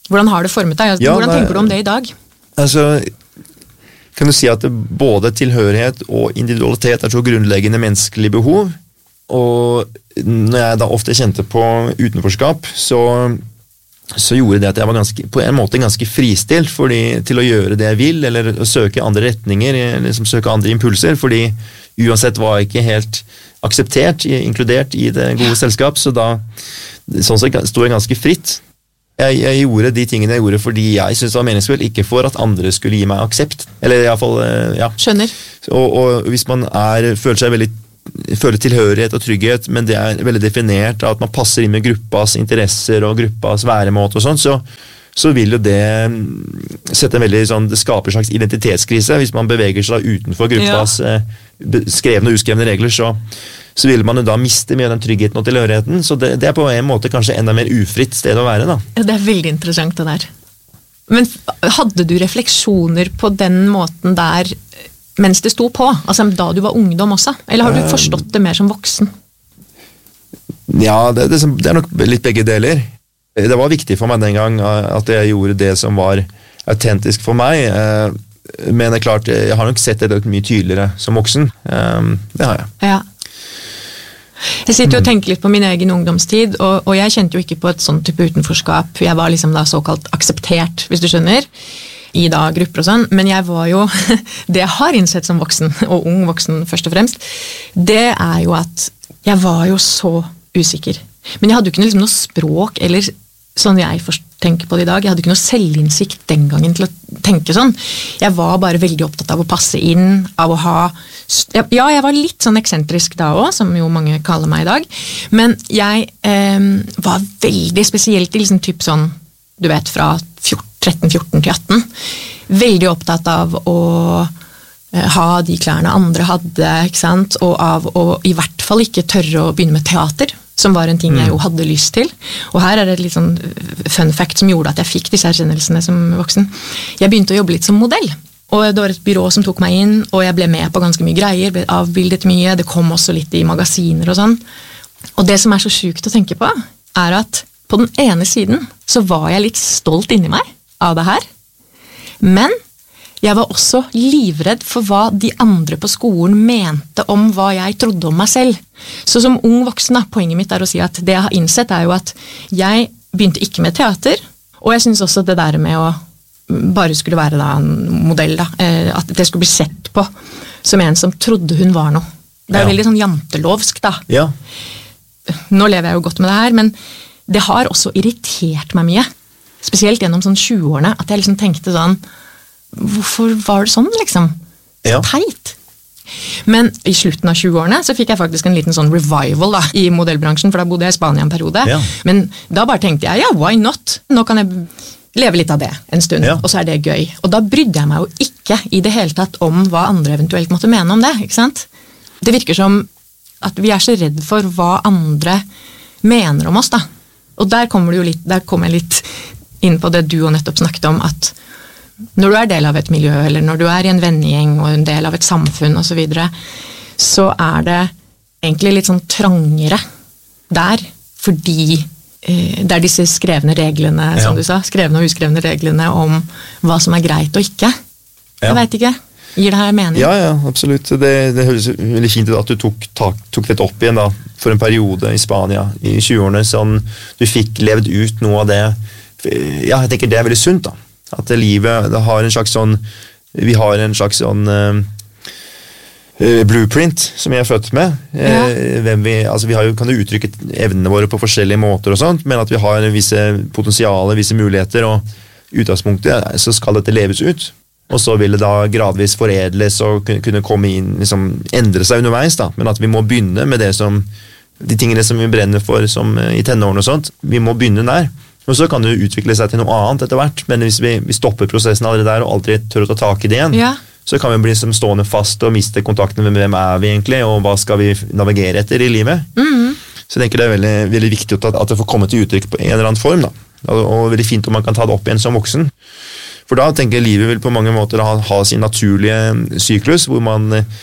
Hvordan har det formet deg? Hvordan tenker du om det i dag? Altså, kan du si at både tilhørighet og individualitet så grunnleggende menneskelige behov, og når jeg da ofte kjente på utenforskap, så gjorde det at jeg var på en måte ganske fristilt til å gjøre det jeg vil, eller å søke andre retninger, eller søke andre impulser, fordi uansett var jeg ikke helt akseptert, inkludert i det gode selskap, så sånn sett stod jeg ganske fritt. Jeg gjorde de tingene jeg gjorde fordi jeg synes det var meningsfullt, ikke for at andre skulle gi meg aksept. Eller i hvert fall, ja. Skjønner. Og hvis man føler tilhørighet og trygghet, men det veldig definert av at man passer inn med gruppas interesser og gruppas væremåte og sånn, så vil jo det sette det skaper en slags identitetskrise hvis man beveger seg utenfor gruppas skrevne og uskrevne regler, så vil man jo da miste mye av den tryggheten og tilhørigheten, så det på en måte kanskje enda mer ufritt sted å være da. Ja, det veldig interessant det der. Men hadde du refleksjoner på den måten der mens det sto på, altså da du var ungdom også, eller har du forstått det mer som voksen? Ja, det er nok litt begge deler. Det var viktig for meg den gang at jeg gjorde det som var autentisk for meg, men det er klart, jeg har nok sett det mye tydeligere som voksen. Det har jeg. Ja. Jeg sitter og tenker litt på min egen ungdomstid, og jeg kjente jo ikke på et sånt type utenforskap. Jeg var liksom da såkalt akseptert, hvis du skjønner, i da grupper og sånn, men jeg var jo, det jeg har innsett som voksen, og ung voksen først og fremst, det er jo at jeg var jo så usikker. Men jeg hadde jo ikke liksom noe språk, eller sånn jeg tenker på det i dag, jeg hadde ikke noe selvinnsikt den gangen til å tenke sånn. Jeg var bare veldig opptatt av å passe inn, av å ha... Ja, jeg var litt sånn eksentrisk da også, som jo mange kaller meg i dag, men jeg var veldig spesielt i liksom typ sånn, du vet, fra 13-14 til 18, veldig opptatt av å ha de klærne andre hadde, ikke sant? Og av å i hvert fall ikke tørre å begynne med teater, som var en ting jeg jo hadde lyst til. Og her er det et litt sånn fun fact som gjorde at jeg fikk disse erkjennelsene som voksen. Jeg begynte å jobbe litt som modell, og det var et byrå som tok meg inn, og jeg ble med på ganske mye greier, ble avbildet mye, det kom også litt i magasiner og sånn. Og det som er så sykt å tenke på, er at på den ene siden så var jeg litt stolt inni meg av det her, men jeg var også livredd for hva de andre på skolen mente om hva jeg trodde om meg selv. Så som ung voksen, poenget mitt er å si at det jeg har innsett er jo at jeg begynte ikke med teater, og jeg synes også det der med å bare skulle være da en modell, da, at det skulle bli sett på som en som trodde hun var noe. Det er veldig sånn jantelovsk da. Ja. Nå lever jeg jo godt med det her, men det har også irritert meg mye. Spesielt gjennom sånn 20-årene, at jeg liksom tenkte sånn, hvorfor var det sånn liksom? Så teit. Men i slutten av 20-årene så fikk jeg faktisk en liten sånn revival da, i modellbransjen, for da bodde jeg i Spania en periode. Ja. Men da bare tenkte jeg, ja, why not? Nå kan jeg leve litt av det en stund, og så er det gøy. Og da brydde jeg meg jo ikke i det hele tatt om hva andre eventuelt måtte mene om det, ikke sant? Det virker som at vi er så redd for hva andre mener om oss da. Og der kommer jeg litt inn på det du og nettopp snakket om, at når du er del av et miljø, eller når du er i en vennegjeng og en del av et samfunn og så videre, så er det egentlig litt sånn trangere der, fordi det er disse skrevne reglene, som du sa, skrevne og uskrevne reglene om hva som er greit og ikke. Jeg vet ikke. Gir det her mening? Ja, absolutt. Det høres veldig fint ut at du tok dette opp igjen da, for en periode i Spania i 20-årene, sånn du fikk levd ut noe av det. Ja, jeg tenker det er veldig sunt da. At livet det har en slags sånn, vi har en slags sånn blueprint som jeg er født med. Vi kan jo uttrykke evnene våre på forskjellige måter og sånt, men at vi har visse potensialer, visse muligheter, og utgangspunktet så skal dette leves ut. Og så vil det da gradvis foredles og kunne komme inn, liksom endre seg underveis da, men at vi må begynne med de tingene som vi brenner for som i tenårene og sånt, vi må begynne der. Og så kan det utvikle seg til noe annet etter hvert, men hvis vi stopper prosessen allerede der og aldri tør å ta tak i det igjen, så kan vi bli som stående fast og miste kontakten med hvem er vi egentlig, og hva skal vi navigere etter i livet. Så jeg tenker det er veldig, veldig viktig at det får komme til uttrykk på en eller annen form da. Og veldig fint om man kan ta det opp igjen som voksen. For da tenker jeg livet vil på mange måter ha sin naturlige syklus, hvor man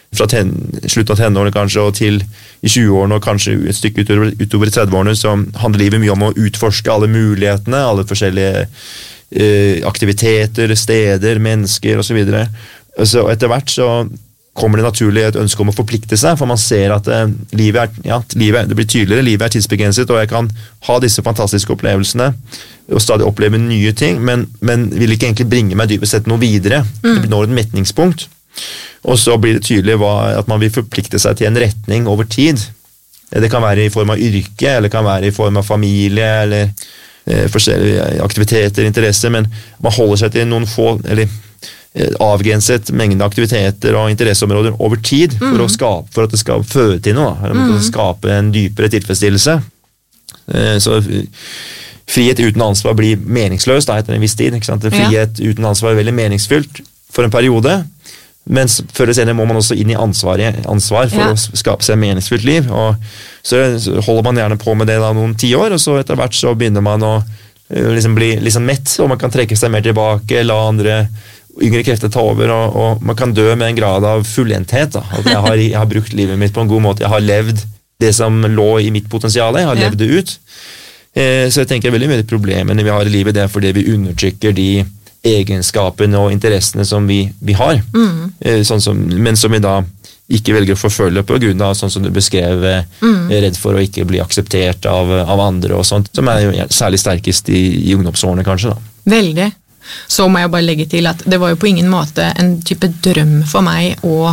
fra slutten av tenårene kanskje, og til i 20-årene, og kanskje et stykke utover i 30-årene, så handler livet mye om å utforske alle mulighetene, alle forskjellige aktiviteter, steder, mennesker, og så videre. Så etter hvert så kommer det naturlig et ønske om å forplikte seg, for man ser at livet det blir tydeligere, livet er tidsbegrenset, og jeg kan ha disse fantastiske opplevelsene, og stadig oppleve nye ting, men vil ikke egentlig bringe meg dypest sett noe videre. Det når et metningspunkt. Og så blir det tydelig at man vil forplikte seg til en retning over tid. Det kan være i form av yrke, eller det kan være i form av familie, eller forskjellige aktiviteter, interesser, men man holder seg til noen få, eller avgrenset mengde aktiviteter og interesseområder over tid for at det skal føre til noe, eller skape en dypere tilfredsstillelse. Så frihet uten ansvar blir meningsløst etter en viss tid. Ikke sant? Frihet uten ansvar er veldig meningsfylt for en periode, men før eller senere må man også inn i ansvar for å skape seg et meningsfylt liv. Og så holder man gjerne på med det da noen 10 år, og så etter hvert så begynner man å liksom bli liksom mett, og man kan trekke seg mer tilbake, la andre yngre krefter ta over, og man kan dø med en grad av fullendthet. At jeg har brukt livet mitt på en god måte, jeg har levd det som lå i mitt potensial, jeg har levd det ut. Så jeg tenker veldig mye problemene vi har i livet, det er fordi vi undertrykker de egenskapene og interessene som vi har, men som vi da ikke velger å forfølge på grunn av, sånn som du beskrev, redd for å ikke bli akseptert av andre og sånt, som er jo særlig sterkest i ungdomsårene kanskje da. Veldig. Så må jeg bare legge til at det var jo på ingen måte en type drøm for meg å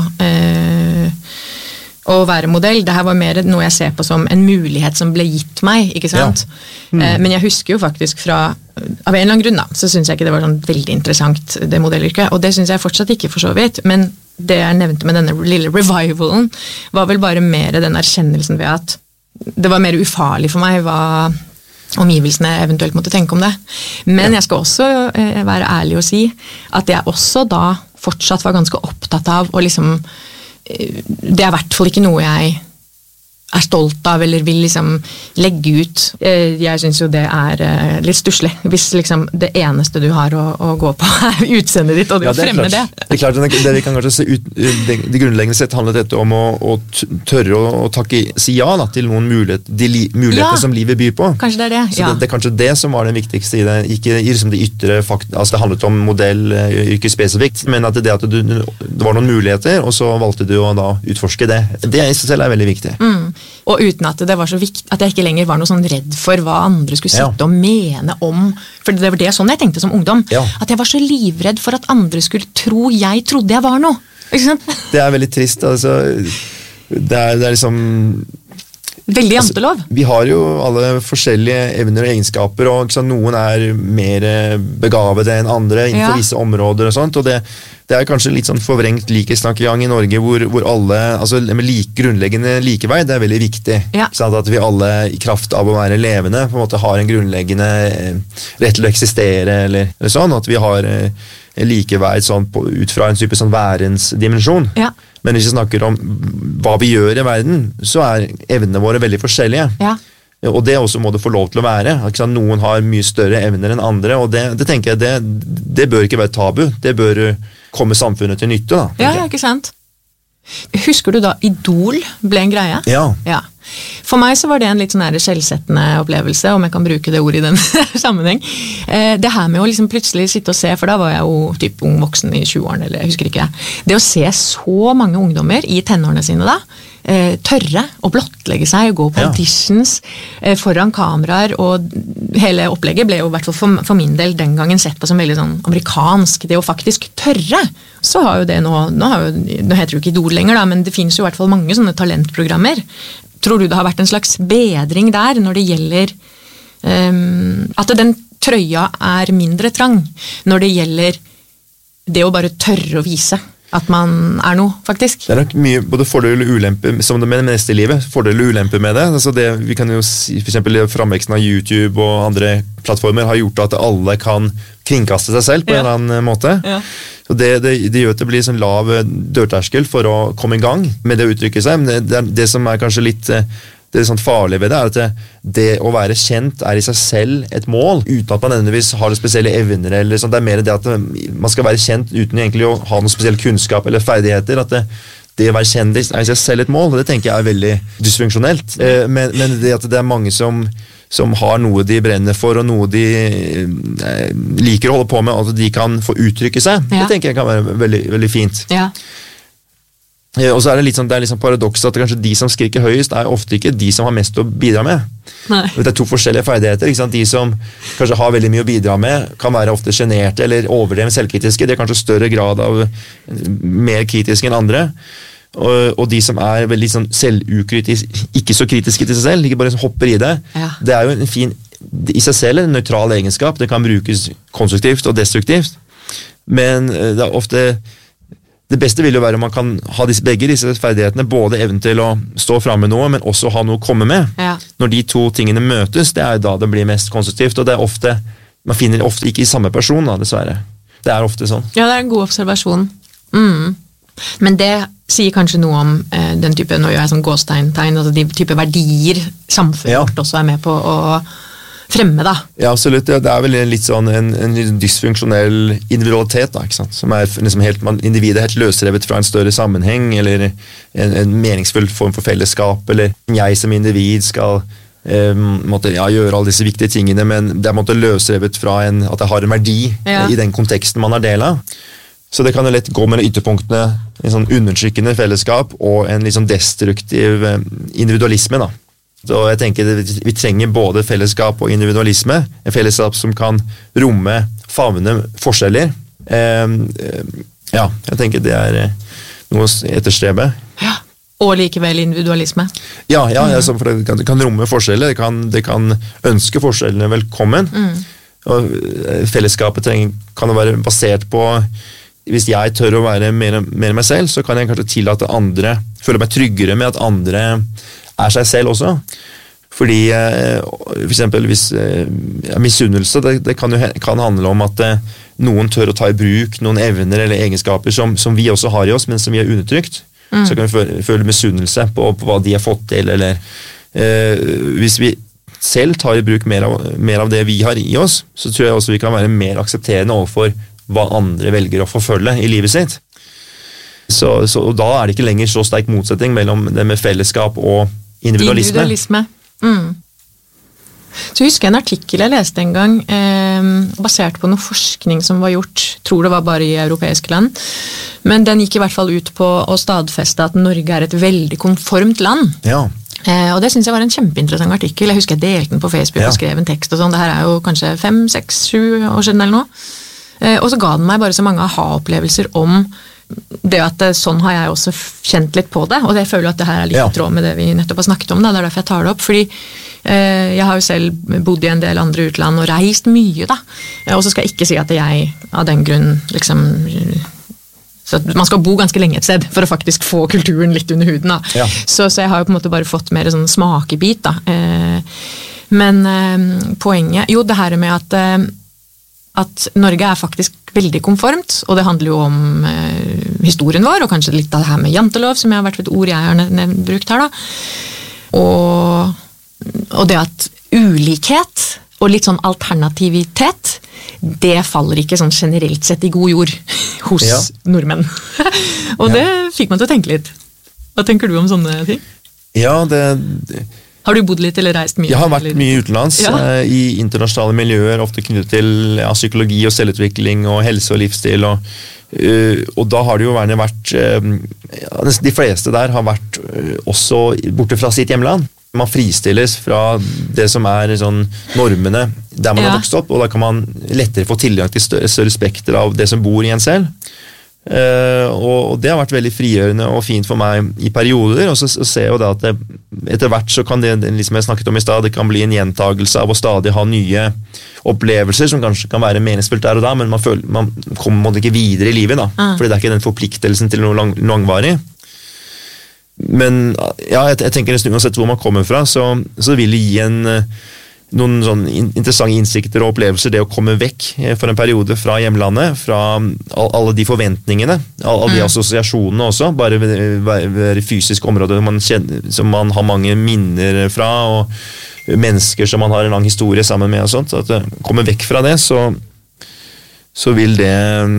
være modell. Det her var mer noe jeg ser på som en mulighet som ble gitt meg, ikke sant? Men jeg husker jo faktisk av en eller annen grunn da, så synes jeg ikke det var sånn veldig interessant det modellyrket, og det synes jeg fortsatt ikke for så vidt, men det jeg nevnte med denne lille revivalen var vel bare mer den erkjennelsen ved at det var mer ufarlig for meg hva omgivelsene eventuelt måtte tenke om det. Men jeg skal også være ærlig og si at jeg også da fortsatt var ganske opptatt av å liksom, det er i hvert fall ikke noe jeg er stolt av eller vil liksom legge ut. Jeg synes jo det er litt stusslig hvis liksom det eneste du har å gå på er utseendet ditt, og det å fremme det. Det er klart, det vi kan kanskje se ut, det grunnleggende sett handler dette om å tørre å si ja da, til noen muligheter som livet byr på. Kanskje det er det, Så det er kanskje det som var det viktigste i det, ikke i liksom de ytre fakta, altså det handlet om modell, yrke spesifikt, men at det var noen muligheter, og så valgte du å da utforske det. Det i seg selv er veldig viktig. Og uten at det var så viktig, at jeg ikke lenger var noe sånn redd for hva andre skulle sitte og mene om, for det var det sånn jeg tenkte som ungdom, at jeg var så livredd for at andre skulle tro jeg trodde jeg var noe. Ikke sant? Det er veldig trist, altså. Det er liksom veldig jantelov. Vi har jo alle forskjellige evner og egenskaper, og noen er mer begavede enn andre innenfor visse områder og sånt, og det er kanskje litt sånn forvrengt likesnakkegang i Norge, hvor alle, altså med grunnleggende likevei, det er veldig viktig. Sånn at vi alle i kraft av å være levende, på en måte har en grunnleggende rett til å eksistere, eller sånn, at vi har likeverd sånn ut fra en type sånn værensdimensjon. Men hvis vi snakker om hva vi gjør i verden, så er evnene våre veldig forskjellige. Og det også må det få lov til å være. Noen har mye større evner enn andre, og det tenker jeg, det bør ikke være tabu. Det bør komme samfunnet til nytte. Da, ikke sant? Husker du da Idol ble en greie? Ja. For meg så var det en litt sånn her selvsettende opplevelse, om jeg kan bruke det ordet i den sammenheng. Det her med å liksom plutselig sitte og se, for da var jeg jo typ ung voksen i 20-årene, eller jeg husker ikke. Det å se så mange ungdommer i tenårene sine da, tørre å blottlegge seg og gå på auditions foran kameraer, og hele opplegget ble jo i hvert fall for min del den gangen sett på som veldig sånn amerikansk, det å faktisk tørre. Så har jo det nå heter det jo ikke Idol lenger da, men det finnes jo i hvert fall mange sånne talentprogrammer. Tror du det har vært en slags bedring der når det gjelder at den trøya er mindre trang når det gjelder det å bare tørre å vise at man er noe, faktisk? Det er nok mye, både fordel og ulempe, som det med det meste i livet, fordel og ulempe med det. Altså vi kan jo si, for eksempel framveksten av YouTube og andre plattformer har gjort at alle kan kringkaste seg selv på en eller annen måte. Og det gjør at det blir sånn lav dørterskel for å komme i gang med det å uttrykke seg, men det som er kanskje litt det sånn farlige ved det, er at det å være kjent er i seg selv et mål, uten at man nødvendigvis har spesielle evner, eller sånt. Det er mer det at man skal være kjent uten egentlig å ha noen spesiell kunnskap eller ferdigheter, at det å være kjendis er i seg selv et mål, og det tenker jeg er veldig dysfunksjonelt. Men det at det er mange som har noe de brenner for, og noe de liker å holde på med, og at de kan få uttrykke seg, det tenker jeg kan være veldig, veldig fint. Ja. Og så er det litt sånn paradoks at kanskje de som skriker høyest er ofte ikke de som har mest å bidra med. Nei. Det er to forskjellige ferdigheter, ikke sant? De som kanskje har veldig mye å bidra med, kan være ofte generte eller overdrevet selvkritiske, de har kanskje større grad av mer kritiske enn andre, og de som er veldig sånn selvukritiske, ikke så kritiske til seg selv, ikke bare som hopper i det, det er jo en fin, i seg selv en nøytral egenskap, det kan brukes konstruktivt og destruktivt, men det er ofte det beste vil jo være om man kan ha begge disse ferdighetene, både evnen til å stå frem med noe, men også ha noe å komme med. Ja. Når de to tingene møtes, det er da det blir mest konstruktivt, og det er ofte, man finner ofte ikke i samme person, da, dessverre. Det er ofte sånn. Ja, det er en god observasjon. Men det sier kanskje noe om den type, nå gjør jeg sånn gåstegn, altså de type verdier samfunnet vårt også er med på å fremme, da. Ja, absolutt. Ja, det er vel litt sånn en dysfunksjonell individualitet, da, ikke sant? Som er liksom individet helt løsrevet fra en større sammenheng, eller en meningsfull form for fellesskap, eller jeg som individ skal gjøre alle disse viktige tingene, men det er løsrevet fra at det har en verdi i den konteksten man har del av. Så det kan jo lett gå mellom ytterpunktene, en sånn undertrykkende fellesskap og en litt sånn destruktiv individualisme, da. Så jeg tenker vi trenger både fellesskap og individualisme, en fellesskap som kan romme, favne forskjeller. Jeg tenker det er noe å etterstrebe. Ja, og likevel individualisme. Ja, for det kan romme forskjeller, det kan ønske forskjellene velkommen. Og fellesskapet kan være basert på, hvis jeg tør å være mer meg selv, så kan jeg kanskje tillate andre, føle meg tryggere med at andre er seg selv også. Fordi for eksempel hvis misunnelse, det kan handle om at noen tør å ta i bruk noen evner eller egenskaper som vi også har i oss, men som vi har undertrykt. Så kan vi føle misunnelse på hva de har fått til, eller hvis vi selv tar i bruk mer av det vi har i oss, så tror jeg også vi kan være mer aksepterende overfor hva andre velger å forfølge i livet sitt. Så da er det ikke lenger så sterk motsetning mellom det med fellesskap og individualisme. Så husker jeg en artikkel jeg leste en gang, basert på noe forskning som var gjort, tror det var bare i europeiske land, men den gikk i hvert fall ut på å stadfeste at Norge er et veldig konformt land. Ja. Og det synes jeg var en kjempeinteressant artikkel. Jeg husker jeg delte den på Facebook og skrev en tekst og sånn. Det her er jo kanskje 5, 6, 7 år siden eller noe. Og så ga den meg bare så mange aha-opplevelser om det at sånn har jeg også kjent litt på det, og jeg føler at det her er litt i tråd med det vi nettopp har snakket om, da. Det er derfor jeg tar det opp, fordi jeg har jo selv bodd i en del andre utland og reist mye, da. Og så skal jeg ikke si at jeg av den grunn liksom, så man skal bo ganske lenge et sted for å faktisk få kulturen litt under huden, da. Ja. Så jeg har jo på en måte bare fått mer sånn smakebit, da. Men poenget, jo det her med at Norge er faktisk veldig konformt, og det handler jo om historien vår, og kanskje litt av det her med jantelov, som jeg har vært et ord jeg har brukt her, da. Og det at ulikhet og litt sånn alternativitet, det faller ikke sånn generelt sett i god jord hos nordmenn. Og det fikk man til å tenke litt. Hva tenker du om sånne ting? Ja, har du bodd litt eller reist mye? Jeg har vært mye utenlands, i internasjonale miljøer, ofte knyttet til psykologi og selvutvikling og helse og livsstil, og da har det jo vært de fleste der har vært også borte fra sitt hjemland. Man fristilles fra det som er sånn normene der man har vokst opp, og da kan man lettere få tilgang til større spekter av det som bor i en selv. Og det har vært veldig frigjørende og fint for meg i perioder, og så ser jeg jo da at etter hvert så kan det, liksom jeg snakket om i sted, det kan bli en gjentagelse av å stadig ha nye opplevelser som kanskje kan være meningsfullt der og da, men man kommer ikke videre i livet da, fordi det er ikke den forpliktelsen til noe langvarig. Men jeg tenker nesten uansett hvor man kommer fra, så vil det gi noen sånn interessante innsikter og opplevelser, det å komme vekk for en periode fra hjemlandet, fra alle de forventningene, alle de assosiasjonene også, bare ved fysisk område som man har mange minner fra, og mennesker som man har en lang historie sammen med og sånt, så at komme vekk fra det, så så vil det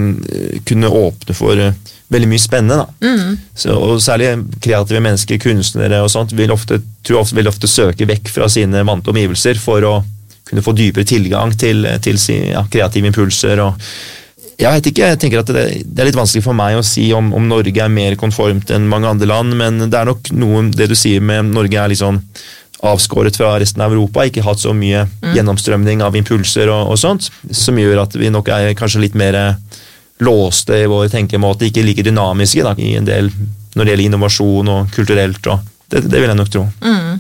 kunne åpne for veldig mye spennende da. Og særlig kreative mennesker, kunstnere og sånt, vil ofte søke vekk fra sine vante omgivelser for å kunne få dypere tilgang til kreative impulser. Og jeg vet ikke, jeg tenker at det er litt vanskelig for meg å si om Norge er mer konformt enn mange andre land, men det er nok noe, det du sier med Norge er litt sånn avskåret fra resten av Europa, ikke hatt så mye gjennomstrømning av impulser og sånt, som gjør at vi nok er kanskje litt mer låste i vår tenkemåte, ikke like dynamiske da, i en del, når det gjelder innovasjon og kulturelt, og det vil jeg nok tro.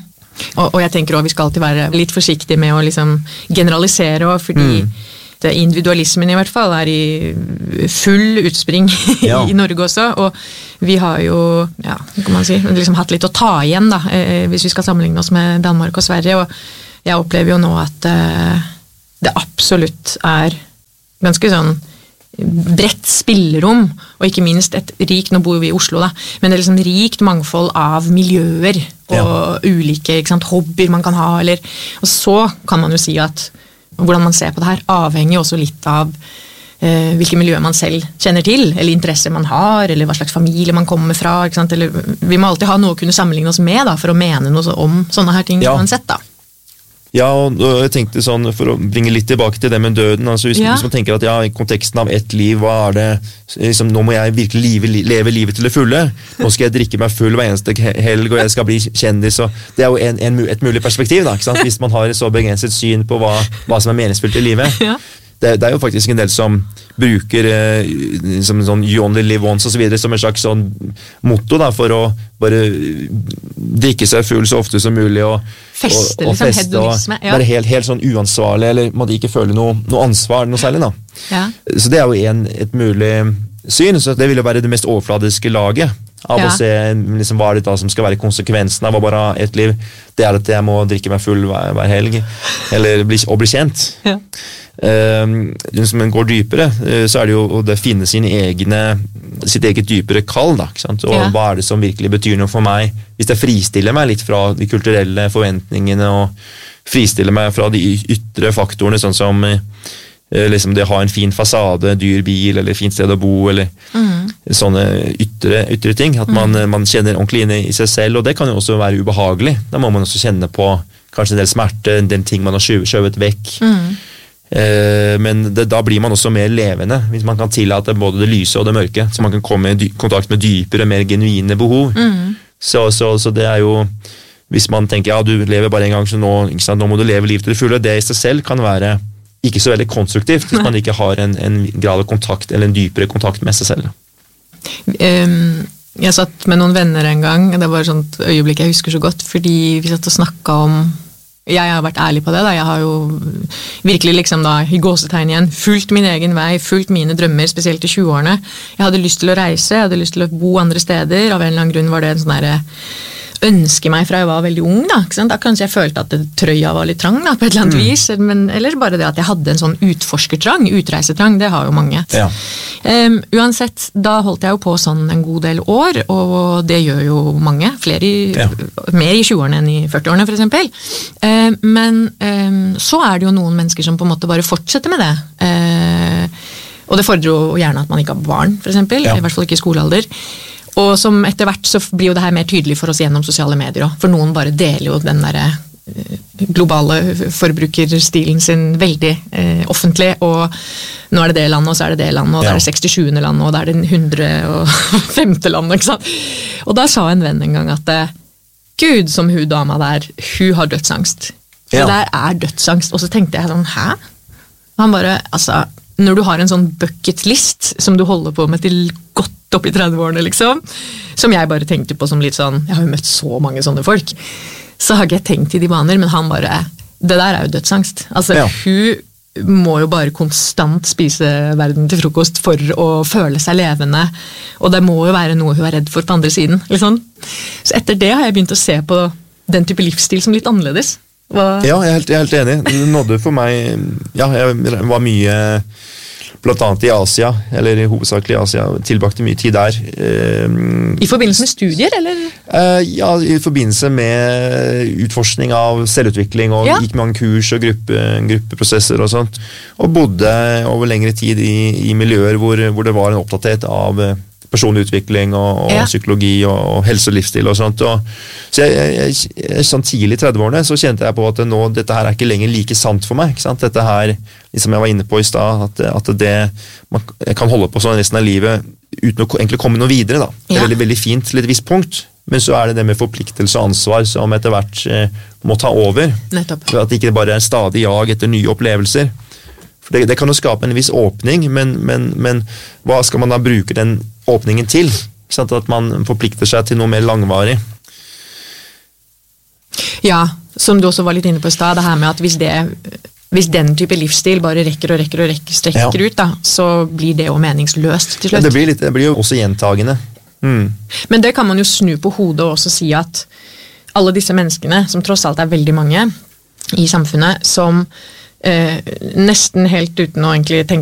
Og jeg tenker også, vi skal alltid være litt forsiktige med å liksom generalisere, fordi individualismen i hvert fall er i full utspring i Norge også, og vi har jo, kan man si, liksom hatt litt å ta igjen da, hvis vi skal sammenligne oss med Danmark og Sverige, og jeg opplever jo nå at det absolutt er ganske sånn bredt spillerom, og ikke minst et rikt, nå bor vi i Oslo da, men det er liksom rikt mangfold av miljøer og ulike hobbyer man kan ha, og så kan man jo si at hvordan man ser på det her avhenger også litt av hvilke miljøer man selv kjenner til, eller interesser man har, eller hva slags familie man kommer fra, ikke sant? Eller, vi må alltid ha noe å kunne sammenligne oss med da, for å mene noe om sånne her ting uansett da. Ja, og jeg tenkte sånn, for å bringe litt tilbake til det med døden, altså hvis man tenker at i konteksten av ett liv, hva er det, liksom, nå må jeg virkelig leve livet til det fulle, nå skal jeg drikke meg full hver eneste helg, og jeg skal bli kjendis, og det er jo et mulig perspektiv da, ikke sant? Hvis man har et så begrenset syn på hva som er meningsfullt i livet. Det er jo faktisk en del som bruker som sånn you only live once og så videre, som en slags sånn motto da, for å bare drikke seg full så ofte som mulig og feste og være helt sånn uansvarlig, eller måtte ikke føle noe ansvar, noe særlig da. Så det er jo et mulig syn, så det vil jo være det mest overfladiske laget av å se liksom, hva er det da som skal være konsekvensen av å bare ha et liv. Det er at jeg må drikke meg full hver helg, eller bli kjent. Hvis man går dypere, så er det jo å finne sitt eget dypere kall da, ikke sant? Og hva er det som virkelig betyr noe for meg, hvis jeg fristiller meg litt fra de kulturelle forventningene og fristiller meg fra de ytre faktorene, sånn som liksom det å ha en fin fasade, dyr bil eller fint sted å bo, eller sånne ytre ting, at man kjenner ordentlig inn i seg selv, og det kan jo også være ubehagelig. Da må man også kjenne på kanskje en del smerte, den ting man har skjøvet vekk. Men da blir man også mer levende, hvis man kan tillate både det lyse og det mørke, så man kan komme i kontakt med dypere, mer genuine behov. Så det er jo, hvis man tenker, du lever bare en gang, så nå må du leve livet til det fulle, det i seg selv kan være ikke så veldig konstruktivt, hvis man ikke har en grad av kontakt, eller en dypere kontakt med seg selv. Jeg satt med noen venner en gang, det var et sånt øyeblikk jeg husker så godt, fordi vi satt og snakket om, jeg har vært ærlig på det da, jeg har jo virkelig liksom da, i gåsetegn igjen, fulgt min egen vei, fulgt mine drømmer, spesielt i 20-årene. Jeg hadde lyst til å reise, jeg hadde lyst til å bo andre steder, av en eller annen grunn var det en sånn der ønske meg fra jeg var veldig ung da, ikke sant? Da kanskje jeg følte at trøya var litt trang da, på et eller annet vis, eller bare det at jeg hadde en sånn utforskertrang, utreisetrang, det har jo mange. Uansett, da holdt jeg jo på sånn en god del år, og det gjør jo mange, mer i 20-årene enn i 40-årene for eksempel. Men så er det jo noen mennesker som på en måte bare fortsetter med det. Og det fordrer jo gjerne at man ikke har barn, for eksempel, i hvert fall ikke i skolealder. Og som etter hvert så blir jo det her mer tydelig for oss gjennom sosiale medier også. For noen bare deler jo den der globale forbrukerstilen sin veldig offentlig, og nå er det landet, og så er det landet, og da er det 67. landet, og da er det 105. landet, ikke sant? Og da sa en venn en gang at Gud, som hun dama der, hun har dødsangst. Det der er dødsangst. Og så tenkte jeg sånn, hæ? Han bare, altså, når du har en sånn bucket list som du holder på med til godt opp i 30-årene, liksom, som jeg bare tenkte på som litt sånn, jeg har jo møtt så mange sånne folk, så har ikke jeg tenkt i de baner, men han bare, det der er jo dødsangst. Altså, hun må jo bare konstant spise verden til frokost for å føle seg levende, og det må jo være noe hun er redd for på andre siden, liksom. Så etter det har jeg begynt å se på den type livsstil som litt annerledes. Ja, jeg er helt enig. Det nådde for meg, jeg var blant annet i Asia, eller hovedsakelig i Asia, tilbrakte mye tid der. I forbindelse med studier, eller? Ja, i forbindelse med utforskning av selvutvikling, og gikk mange kurs og gruppeprosesser og sånt, og bodde over lengre tid i miljøer hvor det var en opptatthet av personlig utvikling og psykologi og helse og livsstil og sånt. Så jeg sånn tidlig i 30-årene så kjente jeg på at dette her er ikke lenger like sant for meg. Ikke sant? Dette her, som jeg var inne på i sted, at jeg kan holde på sånn resten av livet uten å egentlig komme noe videre. Da. Det er veldig, veldig fint til et visst punkt, men så er det med forpliktelse og ansvar som etter hvert må ta over. Nettopp. For at det ikke bare er stadig jag etter nye opplevelser. For det kan jo skape en viss åpning, men hva skal man da bruke den åpningen til? Sånn at man forplikter seg til noe mer langvarig. Ja, som du også var litt inne på i sted, det her med at hvis den type livsstil bare strekker ut, da, så blir det jo meningsløst til slutt. Ja, det blir jo også gjentagende. Men det kan man jo snu på hodet og også si at alle disse menneskene, som tross alt er veldig mange i samfunnet, som nesten helt uten å egentlig tenke